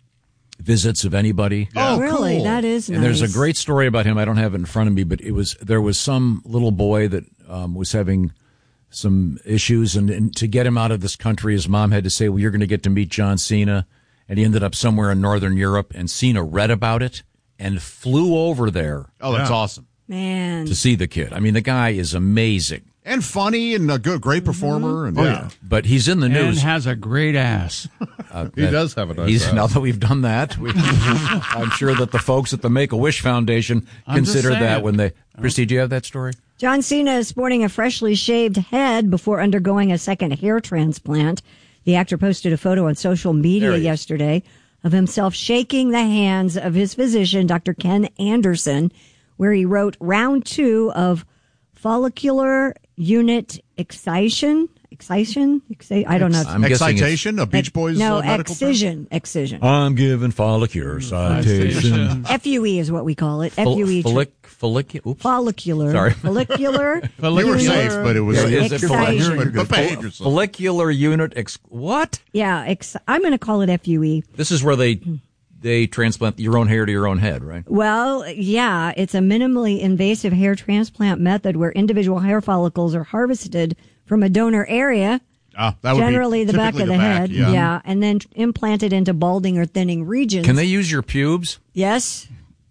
visits of anybody. Oh, really? cool. That is nice. And there's a great story about him. I don't have it in front of me, but it was there was some little boy that um, was having some issues, and, and to get him out of this country, his mom had to say, "Well, you're going to get to meet John Cena," and he ended up somewhere in Northern Europe. And Cena read about it and flew over there. Oh, that's Yeah. awesome. Man. To see the kid. I mean, the guy is amazing. And funny and a good, great performer. And, Oh, yeah. But he's in the And news. has a great ass. Uh, He that- does have a nice he's, ass. Now that we've done that, we, I'm sure that the folks at the Make-A-Wish Foundation I'm just consider that saying. when they... Christy, do you have that story? John Cena is sporting a freshly shaved head before undergoing a second hair transplant. The actor posted a photo on social media There he is. yesterday of himself shaking the hands of his physician, Doctor Ken Anderson, where he wrote round two of follicular unit excision. Excision? Exci- I don't know. I'm guessing it's- Excitation, a Beach Boys no, uh, medical term? excision. Excision. I'm giving follicular citation. F U E is what we call it. F Fol- U E. follic- follic- oops. Follicular. Sorry. Follicular. You were unit safe, but it was Yeah, like, is it excision. but, but behave Fol- yourself. follicular unit... Ex- what? Yeah, ex- I'm going to call it F U E. This is where they they transplant your own hair to your own head, right? Well, yeah, it's a minimally invasive hair transplant method where individual hair follicles are harvested from a donor area, Ah, that would be generally the back typically of the, the back, head, yeah. and then implanted into balding or thinning regions. Can they use your pubes? Yes,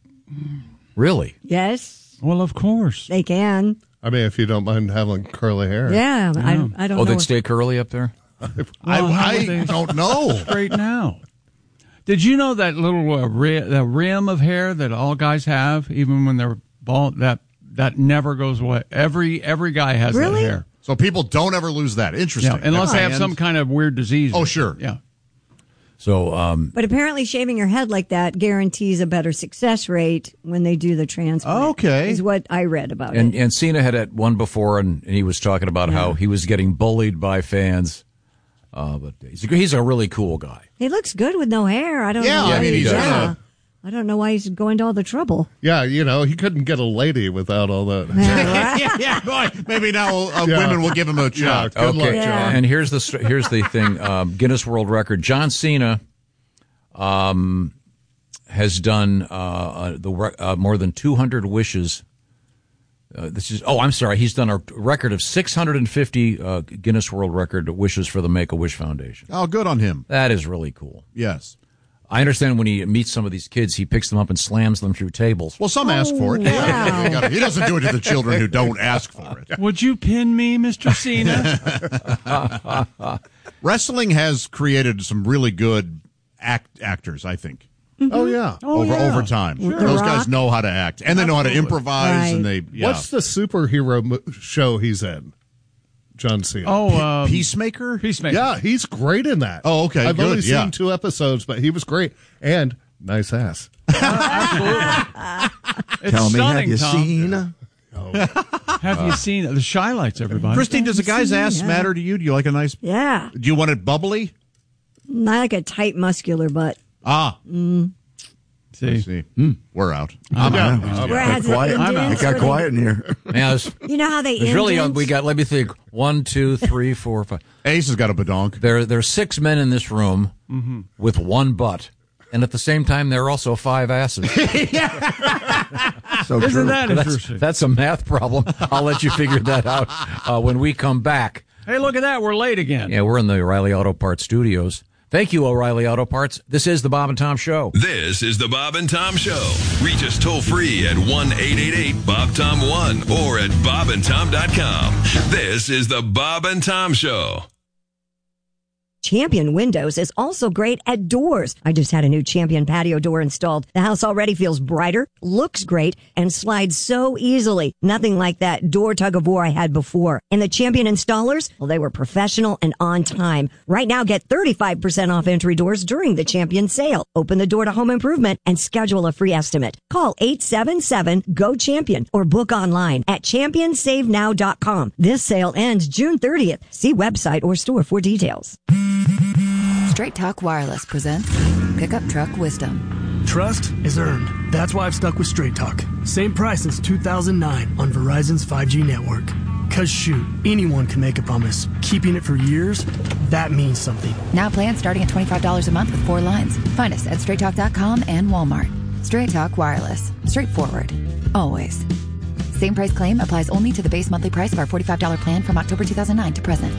Really? yes, Well, of course. they can. I mean, if you don't mind having curly hair. Yeah, I, I don't Oh, know. they'd stay curly up there? I, Well, how I would they- don't know. Straight now. Did you know that little uh, ri- the rim of hair that all guys have, even when they're bald, that that never goes away. Every every guy has Really? that hair. So people don't ever lose that. Interesting. Yeah, unless they have And- some kind of weird disease. Oh, sure. Yeah. So, um, But apparently, shaving your head like that guarantees a better success rate when they do the transplant. Okay. Is what I read about and, it. and Cena had at one before, and, and he was talking about how he was getting bullied by fans. Uh, but he's a, he's a really cool guy. He looks good with no hair. I don't Yeah, know. Why I mean, he- he's, yeah. uh, I don't know why he's going to all the trouble. Yeah, you know, he couldn't get a lady without all that. yeah, yeah, boy. Maybe now uh, Yeah. women will give him a shot. Yeah, good luck, Okay, John. and here's the st- here's the thing: um, Guinness World Record. John Cena um, has done uh, uh, the re- uh, more than two hundred wishes. Uh, this is oh, I'm sorry. He's done a record of six hundred fifty uh, Guinness World Record wishes for the Make-A-Wish Foundation. Oh, good on him. That is really cool. Yes. I understand when he meets some of these kids, he picks them up and slams them through tables. Well, some ask for it. wow. They gotta- he doesn't do it to the children who don't ask for it. Would you pin me, Mister Cena? Wrestling has created some really good act actors, I think. Oh, yeah. Oh, over yeah. over time, The those guys Rock. know how to act, and they know how to improvise, and they. Yeah. What's the superhero mo- show he's in? John Cena. Oh, um, Peacemaker? Peacemaker. yeah, he's great in that. Oh, okay, I've good, only yeah. seen two episodes, but he was great and nice ass. It's Tell me, have stunning, you Tom. seen? Have you seen the shy lights, everybody? Christine, does a guy's ass Yeah. matter to you? Do you like a nice? Yeah. Do you want it bubbly? Not like a tight, muscular butt. Ah, See, see, we're out. I'm Yeah. out. Where has it quiet. I'm out. indents It got where they- quiet in here. Yeah, there's, You know how they there's really uh, indent? we got. Let me think. One, two, three, four, five. Ace has got a badonk. There, there's six men in this room with one butt, and at the same time, there are also five asses. So Isn't true. that that's, interesting? that's a math problem. I'll let you figure that out uh, when we come back. Hey, look at that. We're late again. Yeah, we're in the O'Reilly Auto Parts studios. Thank you, O'Reilly Auto Parts. This is the Bob and Tom Show. This is the Bob and Tom Show. Reach us toll free at one eight eight eight Bob Tom one or at bob and tom dot com. This is the Bob and Tom Show. Champion Windows is also great at doors. I just had a new Champion patio door installed. The house already feels brighter, looks great, and slides so easily. Nothing like that door tug of war I had before. And the Champion installers, well, they were professional and on time. Right now, get thirty-five percent off entry doors during the Champion sale. Open the door to home improvement and schedule a free estimate. Call eight seven seven, G O CHAMPION or book online at champion save now dot com. This sale ends June thirtieth. See website or store for details. Straight Talk Wireless presents Pickup Truck Wisdom. Trust is earned. That's why I've stuck with Straight Talk. Same price since two thousand nine on Verizon's five G network. Cause shoot, anyone can make a promise. Keeping it for years, that means something. Now plans starting at twenty-five dollars a month with four lines. Find us at straight talk dot com and Walmart. Straight Talk Wireless. Straightforward. Always. Same price claim applies only to the base monthly price of our forty-five dollars plan from October two thousand nine to present.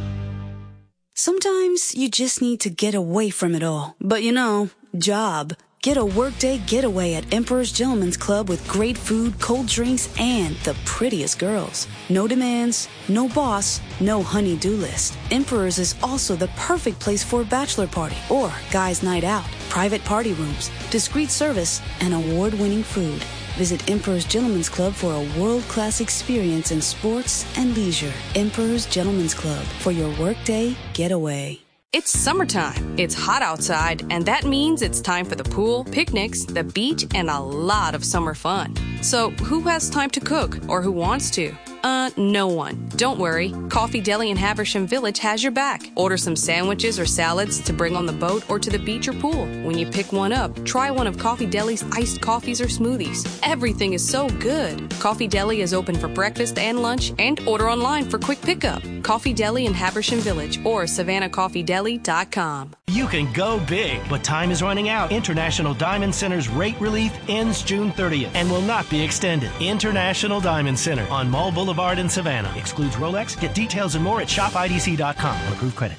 Sometimes you just need to get away from it all. But you know, job. Get a workday getaway at Emperor's Gentleman's Club with great food, cold drinks, and the prettiest girls. No demands, no boss, no honey-do list. Emperor's is also the perfect place for a bachelor party or guys' night out. Private party rooms, discreet service, and award-winning food. Visit Emperor's Gentleman's Club for a world-class experience in sports and leisure. Emperor's Gentleman's Club for your workday getaway. It's summertime. It's hot outside, and that means it's time for the pool, picnics, the beach, and a lot of summer fun. So who has time to cook, or who wants to? Uh, no one. Don't worry. Coffee Deli in Haversham Village has your back. Order some sandwiches or salads to bring on the boat or to the beach or pool. When you pick one up, try one of Coffee Deli's iced coffees or smoothies. Everything is so good. Coffee Deli is open for breakfast and lunch, and order online for quick pickup. Coffee Deli in Haversham Village or savannah coffee deli dot com. You can go big, but time is running out. International Diamond Center's rate relief ends June thirtieth and will not be extended. International Diamond Center on Mall Boulevard in Savannah. Excludes Rolex. Get details and more at shop I D C dot com on approved credit.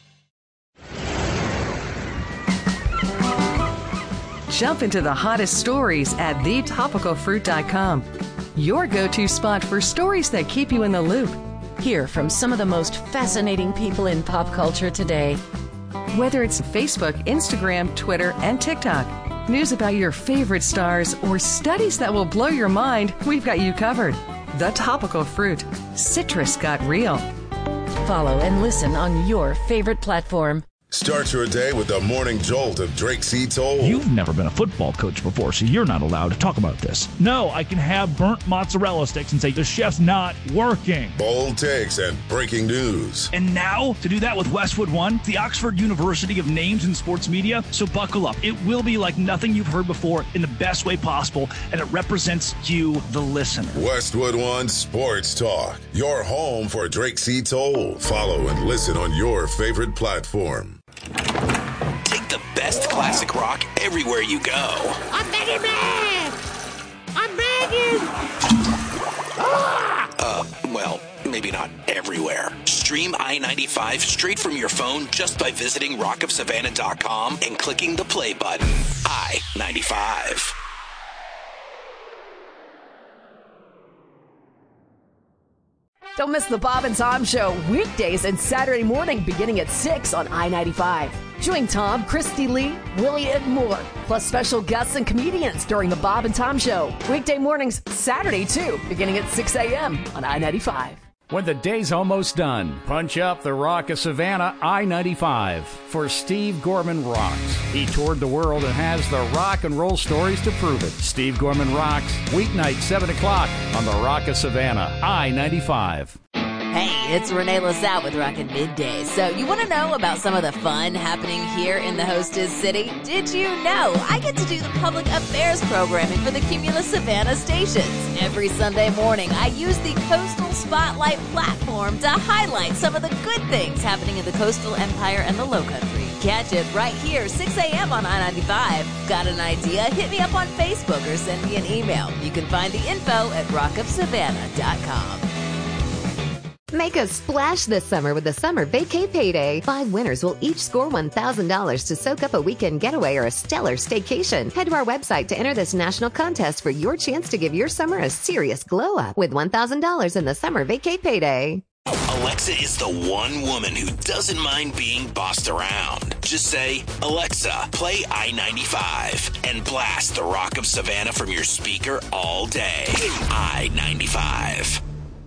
Jump into the hottest stories at the topical fruit dot com. Your go-to spot for stories that keep you in the loop. Hear from some of the most fascinating people in pop culture today. Whether it's Facebook, Instagram, Twitter, and TikTok, news about your favorite stars, or studies that will blow your mind, we've got you covered. The Topical Fruit. Citrus got real. Follow and listen on your favorite platform. Start your day with the morning jolt of Drake C. Toll. You've never been a football coach before, so you're not allowed to talk about this. No, I can have burnt mozzarella sticks and say the chef's not working. Bold takes and breaking news. And now, to do that with Westwood One, the Oxford University of Names in Sports Media. So buckle up. It will be like nothing you've heard before in the best way possible, and it represents you, the listener. Westwood One Sports Talk, your home for Drake C. Toll. Follow and listen on your favorite platform. Take the best classic rock everywhere you go. I'm begging, man! I'm begging! Uh, well, maybe not everywhere. Stream I ninety-five straight from your phone just by visiting rock of savannah dot com and clicking the play button. I ninety-five. Don't miss the Bob and Tom Show weekdays and Saturday morning beginning at six on I ninety-five. Join Tom, Christy Lee, Willie, and more, plus special guests and comedians during the Bob and Tom Show. Weekday mornings, Saturday too, beginning at six a.m. on I ninety-five. When the day's almost done, punch up the Rock of Savannah I ninety-five for Steve Gorman Rocks. He toured the world and has the rock and roll stories to prove it. Steve Gorman Rocks, weeknight seven o'clock on the Rock of Savannah I ninety-five. Hey, it's Renee LaSalle with Rockin' Middays. So you want to know about some of the fun happening here in the hostess city? Did you know I get to do the public affairs programming for the Cumulus Savannah stations? Every Sunday morning, I use the Coastal Spotlight platform to highlight some of the good things happening in the coastal empire and the Lowcountry. Catch it right here, six a.m. on I ninety-five. Got an idea? Hit me up on Facebook or send me an email. You can find the info at rock of savannah dot com. Make a splash this summer with the Summer Vacay Payday. Five winners will each score one thousand dollars to soak up a weekend getaway or a stellar staycation. Head to our website to enter this national contest for your chance to give your summer a serious glow up with one thousand dollars in the Summer Vacay Payday. Alexa is the one woman who doesn't mind being bossed around. Just say, Alexa, play I ninety-five, and blast the Rock of Savannah from your speaker all day. I ninety-five.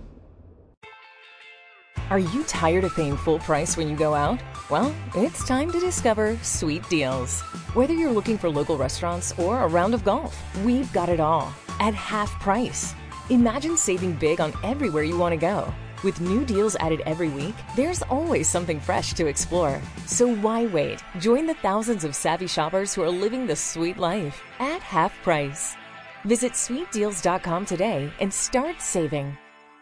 Are you tired of paying full price when you go out? Well, it's time to discover Sweet Deals. Whether you're looking for local restaurants or a round of golf, we've got it all at half price. Imagine saving big on everywhere you want to go. With new deals added every week, there's always something fresh to explore. So why wait? Join the thousands of savvy shoppers who are living the sweet life at half price. Visit sweet deals dot com today and start saving.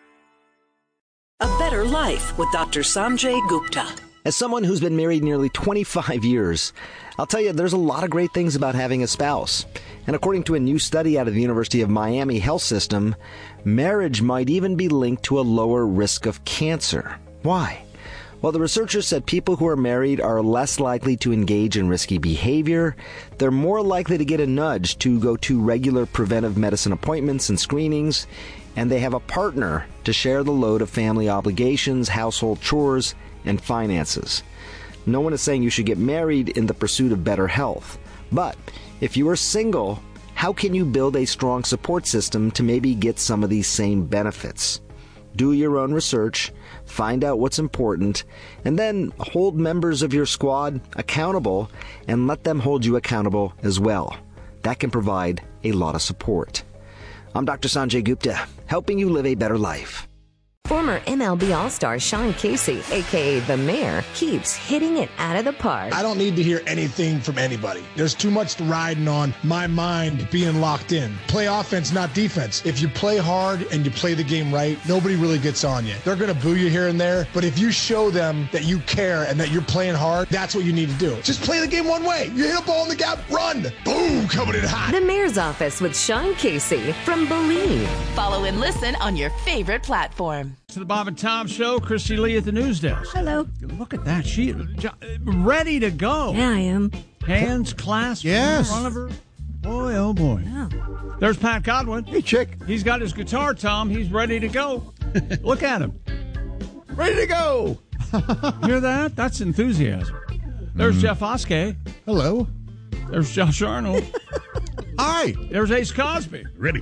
A better life with Doctor Sanjay Gupta. As someone who's been married nearly twenty-five years, I'll tell you there's a lot of great things about having a spouse. And according to a new study out of the University of Miami Health System, marriage might even be linked to a lower risk of cancer. Why? Well, the researchers said people who are married are less likely to engage in risky behavior. They're more likely to get a nudge to go to regular preventive medicine appointments and screenings. And they have a partner to share the load of family obligations, household chores, and finances. No one is saying you should get married in the pursuit of better health. But if you are single, how can you build a strong support system to maybe get some of these same benefits? Do your own research, find out what's important, and then hold members of your squad accountable and let them hold you accountable as well. That can provide a lot of support. I'm Doctor Sanjay Gupta, helping you live a better life. Former M L B All-Star Sean Casey, a k a. The Mayor, keeps hitting it out of the park. I don't need to hear anything from anybody. There's too much riding on my mind being locked in. Play offense, not defense. If you play hard and you play the game right, nobody really gets on you. They're going to boo you here and there, but if you show them that you care and that you're playing hard, that's what you need to do. Just play the game one way. You hit a ball in the gap, run. Boom, coming in hot. The Mayor's Office with Sean Casey from Believe. Follow and listen on your favorite platform. To the Bob and Tom Show, Christy Lee at the news desk. Hello. Look at that. She ready to go. Yeah, I am. Hands clasped yes. in front of her. Boy, oh boy. Yeah. There's Pat Godwin. Hey, chick. He's got his guitar, Tom. He's ready to go. Look at him. Ready to go. Hear that? That's enthusiasm. There's mm. Jeff Oskey. Hello. There's Josh Arnold. Hi. There's Ace Cosby. Ready.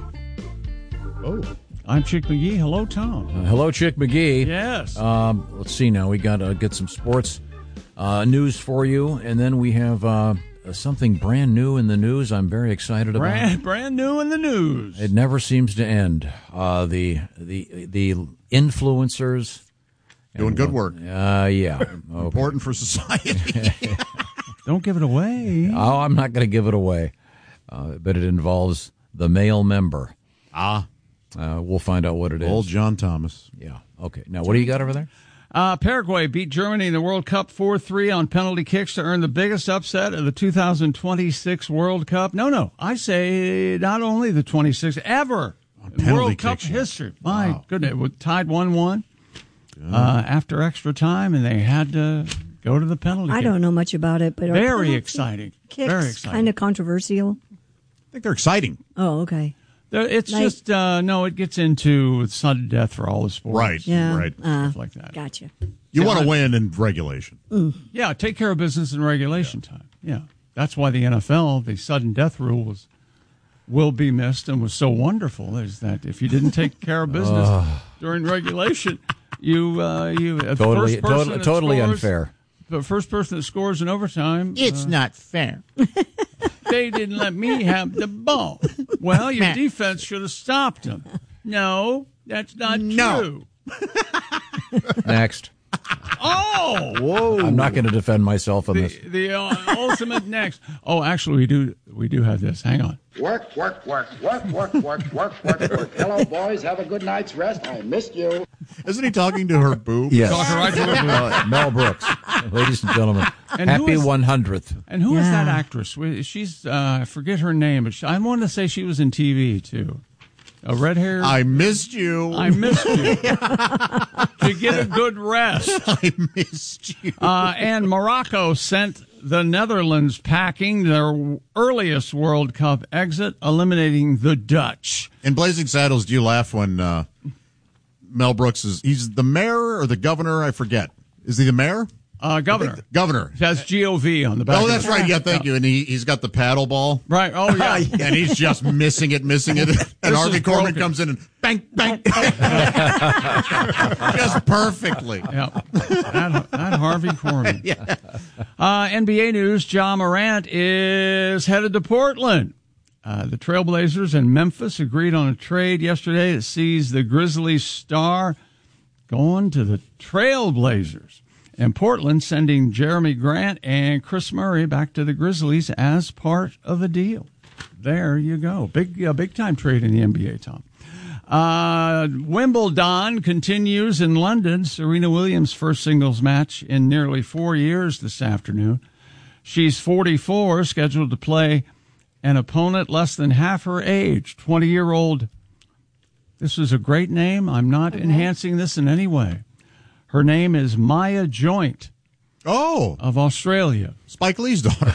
Oh. I'm Chick McGee. Hello, Tom. Uh, hello, Chick McGee. Yes. Um, let's see now. We got to get some sports uh, news for you, and then we have uh, something brand new in the news I'm very excited brand, about. Brand new in the news. It never seems to end. Uh, the the the influencers. Doing and, good work. Uh, yeah. Okay. Important for society. Don't give it away. Oh, I'm not going to give it away. Uh, but it involves the male member. Ah. Uh, we'll find out what it is. Old John Thomas. Yeah. Okay. Now, what do you got over there? Uh, Paraguay beat Germany in the World Cup four three on penalty kicks to earn the biggest upset of the two thousand twenty-six World Cup. No, no. I say not only the twenty-sixth, ever in World Cup history. My wow. goodness. It was tied one one uh, after extra time, and they had to go to the penalty I kick. don't know much about it, but Very exciting. Kicks Very exciting. Kind of controversial. I think they're exciting. Oh, okay. It's like, just, uh, no, it gets into sudden death for all the sports. Right, yeah, right. Uh, Stuff like that. Gotcha. You yeah, want to win in regulation. Mm. Yeah, take care of business in regulation yeah. time. Yeah. That's why the N F L, the sudden death rule was will be missed and was so wonderful is that if you didn't take care of business uh, during regulation, you, uh, you, totally, first person totally, totally scores, unfair. The first person that scores in overtime. It's uh, not fair. They didn't let me have the ball. Well, your defense should have stopped them. No, that's not no. true. Next. Oh! Whoa! I'm not going to defend myself on the, this. The uh, ultimate next. Oh, actually, we do. We do have this. Hang on. Work, work, work, work, work, work, work, work, work. Hello, boys. Have a good night's rest. I missed you. Isn't he talking to her boob? Yes. Talking right to her boob. Uh, Mel Brooks, ladies and gentlemen. And happy one hundredth. And who yeah. is that actress? She's uh, I forget her name, but she, I want to say she was in T V too. A red hair. I missed you. I missed you. To get a good rest. I missed you. Uh, and Morocco sent the Netherlands packing, their earliest World Cup exit, eliminating the Dutch. In Blazing Saddles, do you laugh when uh, Mel Brooks is, he's the mayor or the governor, I forget. Is he the mayor? Uh, governor. Governor. It has G O V on the back. Oh, that's right. Yeah, thank yeah. you. And he, he's got the paddle ball. Right. Oh, yeah. And he's just missing it, missing it. And Harvey Korman comes in and bang, bang. Just perfectly. Yeah. That, that Harvey Korman. Yeah. Uh, N B A news, Ja Morant is headed to Portland. Uh, the Trailblazers and Memphis agreed on a trade yesterday that sees the Grizzlies star going to the Trailblazers. And Portland sending Jeremy Grant and Chris Murray back to the Grizzlies as part of the deal. There you go. Big, uh, big time trade in the N B A, Tom. Uh, Wimbledon continues in London. Serena Williams' first singles match in nearly four years this afternoon. She's forty-four, scheduled to play an opponent less than half her age, twenty-year-old. This is a great name. I'm not okay. enhancing this in any way. Her name is Maya Joint. Oh. Of Australia. Spike Lee's daughter.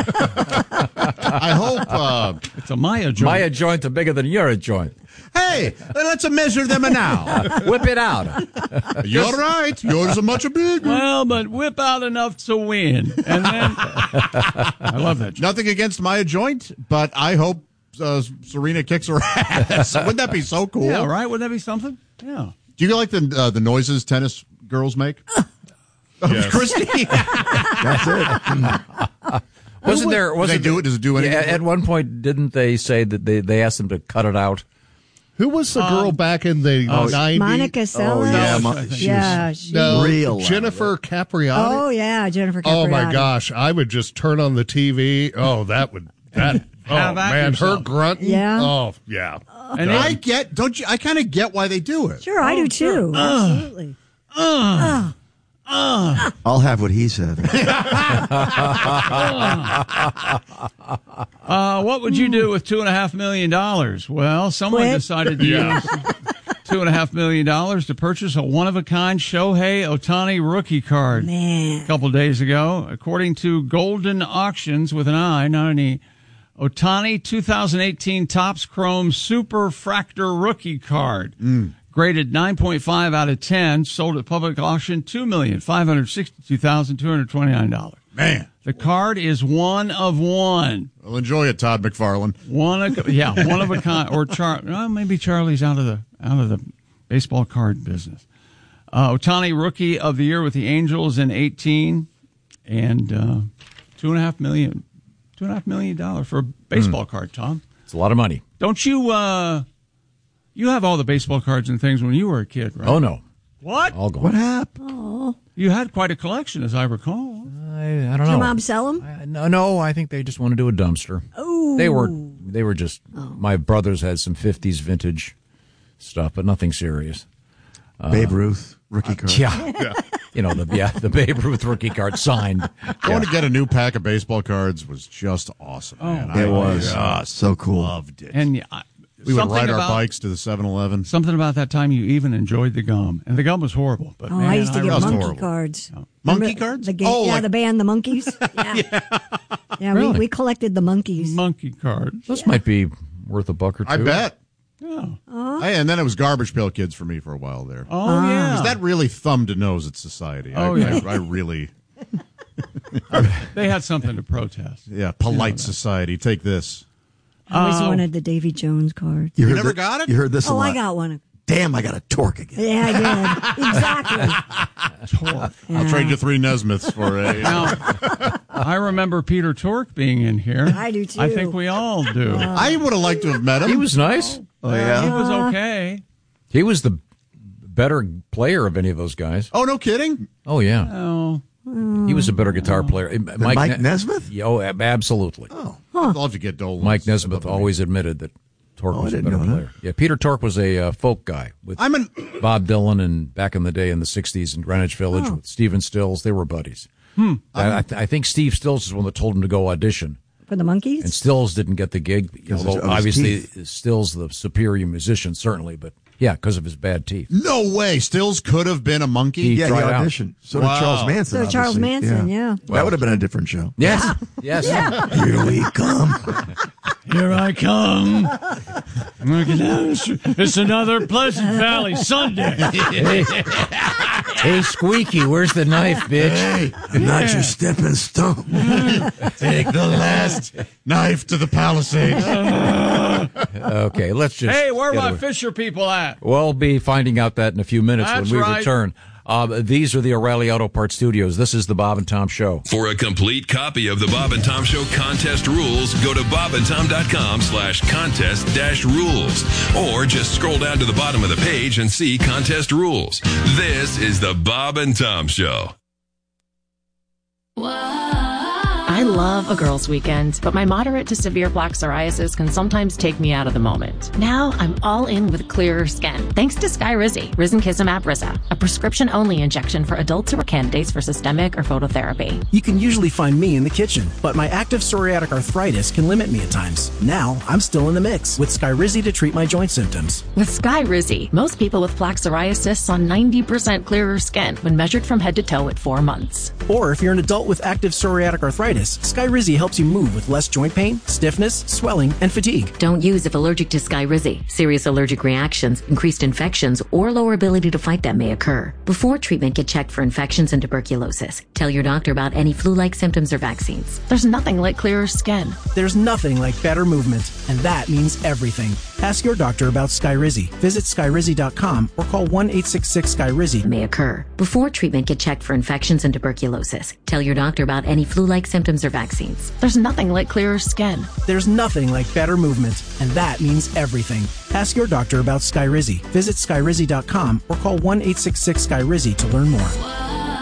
I hope. Uh, it's a Maya Joint. Maya Joint are bigger than your joint. Hey, let's measure them now. Whip it out. You're right. Yours are much bigger. Well, but whip out enough to win. And then I love that. Nothing against Maya Joint, but I hope uh, Serena kicks her ass. Wouldn't that be so cool? Yeah, right? Wouldn't that be something? Yeah. Do you like the uh, the noises tennis girls make? Yes. Christy. That's it. Wasn't there? Wasn't they do it? Does it do anything? Yeah, at one point, didn't they say that they, they asked them to cut it out? Who was the girl um, back in the oh, nineties? Monica Seles. Oh, yeah. Mo- she yeah. She, no, real Jennifer Capriati. Oh, yeah. Jennifer Capriati. Oh, my gosh. I would just turn on the T V. Oh, that would. That. Oh, man. Yourself. Her grunting. Yeah. Oh, yeah. And I get, don't you? I kind of get why they do it. Sure, I oh, do too. Sure. Absolutely. Uh, uh, uh. I'll have what he said. uh, what would you do with two and a half million dollars? Well, someone Quit. decided to Yeah. use two and a half million dollars to purchase a one-of-a-kind Shohei Ohtani rookie card. Man. A couple days ago, according to Golden Auctions with an I, not an E. Ohtani two thousand eighteen Topps Chrome Super Fractor rookie card. Mm. Graded nine point five out of ten, sold at public auction two million five hundred sixty-two thousand two hundred twenty-nine dollars. Man. The card is one of one. Well, enjoy it, Todd McFarlane. One of, yeah, one of a kind. Or Char, well, maybe Charlie's out of the out of the baseball card business. Uh, Ohtani Rookie of the Year with the Angels in eighteen, and uh, two and a half million, two and a half million dollars for a baseball mm. card. Tom, it's a lot of money. Don't you? Uh, you have all the baseball cards and things when you were a kid, right? Oh no, what? All gone. What happened? Oh. You had quite a collection, as I recall. I, I don't Did know. your mom sell them? I, no, no. I think they just want to do a dumpster. Oh, they were they were just. Oh. My brothers had some fifties vintage stuff, but nothing serious. Uh, Babe Ruth rookie card. Yeah. yeah. You know, the yeah, the Babe Ruth rookie card signed. Going yeah. to get a new pack of baseball cards was just awesome. Oh, man. It I was uh, so cool. Loved it. And uh, we would ride about, our bikes to the seven eleven. Something about that time you even enjoyed the gum. And the gum was horrible. But oh, man, I used to I get monkey horrible. cards. Oh. Monkey Remember cards? The game, oh, yeah, like, the band, the Monkeys. Yeah, yeah, yeah really? we, we collected the monkeys. Monkey cards. Those yeah. might be worth a buck or two. I bet. Yeah. Uh, Hey, and then it was Garbage Pail Kids for me for a while there. Oh, uh, yeah. Because that really thumbed a nose at society. Oh, I, yeah. I, I really... They had something to protest. Yeah, polite you know society. Take this. I always Uh, wanted the Davy Jones card. You, you never the, got it? You heard this a Oh, lot. I got one. Damn, I got a torque again. Yeah, I did. Exactly. Torque. Yeah. I'll trade you three Nesmiths for a... Now, I remember Peter Tork being in here. I do, too. I think we all do. Uh, I would have liked to have met him. He was nice. Oh, yeah? He was okay. He was the better player of any of those guys. Oh, no kidding? Oh, yeah. Oh. He was a better guitar player. Mike, Mike Ne- Nesmith? Yeah, oh, absolutely. Oh. I'd love to get Dolan. Mike Nesmith always admitted that Tork Oh, was I a didn't better know player. Yeah, Peter Tork was a uh, folk guy with I'm an... Bob Dylan, and back in the day in the sixties in Greenwich Village Oh. with Stephen Stills. They were buddies. Hmm. I, I, th- I think Steve Stills is the one that told him to go audition. For the Monkeys? And Stills didn't get the gig, although of his obviously teeth. Stills the superior musician, certainly, but yeah, because of his bad teeth. No way. Stills could have been a monkey? He Yeah, he tried out. auditioned. So Wow. did Charles Manson. So Charles obviously. Manson, yeah. Well, that would have been a different show. Yes, yes. Yeah. Here we come. Here I come. It's another Pleasant Valley Sunday. Hey, hey, Squeaky, where's the knife, bitch? Hey, I'm not your stepping stone. Take the last knife to the Palisades. Okay, let's just. Hey, where are get my away. Fisher people at? We'll be finding out that in a few minutes That's when we right. return. Uh, these are the O'Reilly Auto Parts Studios. This is the Bob and Tom Show. For a complete copy of the Bob and Tom Show contest rules, go to bobandtom.com slash contest dash rules. Or just scroll down to the bottom of the page and see contest rules. This is the Bob and Tom Show. I love a girls' weekend, but my moderate to severe plaque psoriasis can sometimes take me out of the moment. Now I'm all in with clearer skin, thanks to Skyrizi, Risankizumab Risa, a prescription-only injection for adults who are candidates for systemic or phototherapy. You can usually find me in the kitchen, but my active psoriatic arthritis can limit me at times. Now I'm still in the mix with Skyrizi to treat my joint symptoms. With Skyrizi, most people with plaque psoriasis saw ninety percent clearer skin when measured from head to toe at four months. Or if you're an adult with active psoriatic arthritis, Skyrizi helps you move with less joint pain, stiffness, swelling, and fatigue. Don't use if allergic to Skyrizi. Serious allergic reactions, increased infections, or lower ability to fight them may occur. Before treatment, get checked for infections and tuberculosis. Tell your doctor about any flu-like symptoms or vaccines. There's nothing like clearer skin. There's nothing like better movement, and that means everything. Ask your doctor about Skyrizi. Visit Skyrizi dot com or call one eight six six Skyrizi. May occur. Before treatment, get checked for infections and tuberculosis. Tell your doctor about any flu-like symptoms or vaccines. There's nothing like clearer skin. There's nothing like better movement, and that means everything. Ask your doctor about Skyrizi. Visit Skyrizi dot com or call one eight six six Skyrizi to learn more.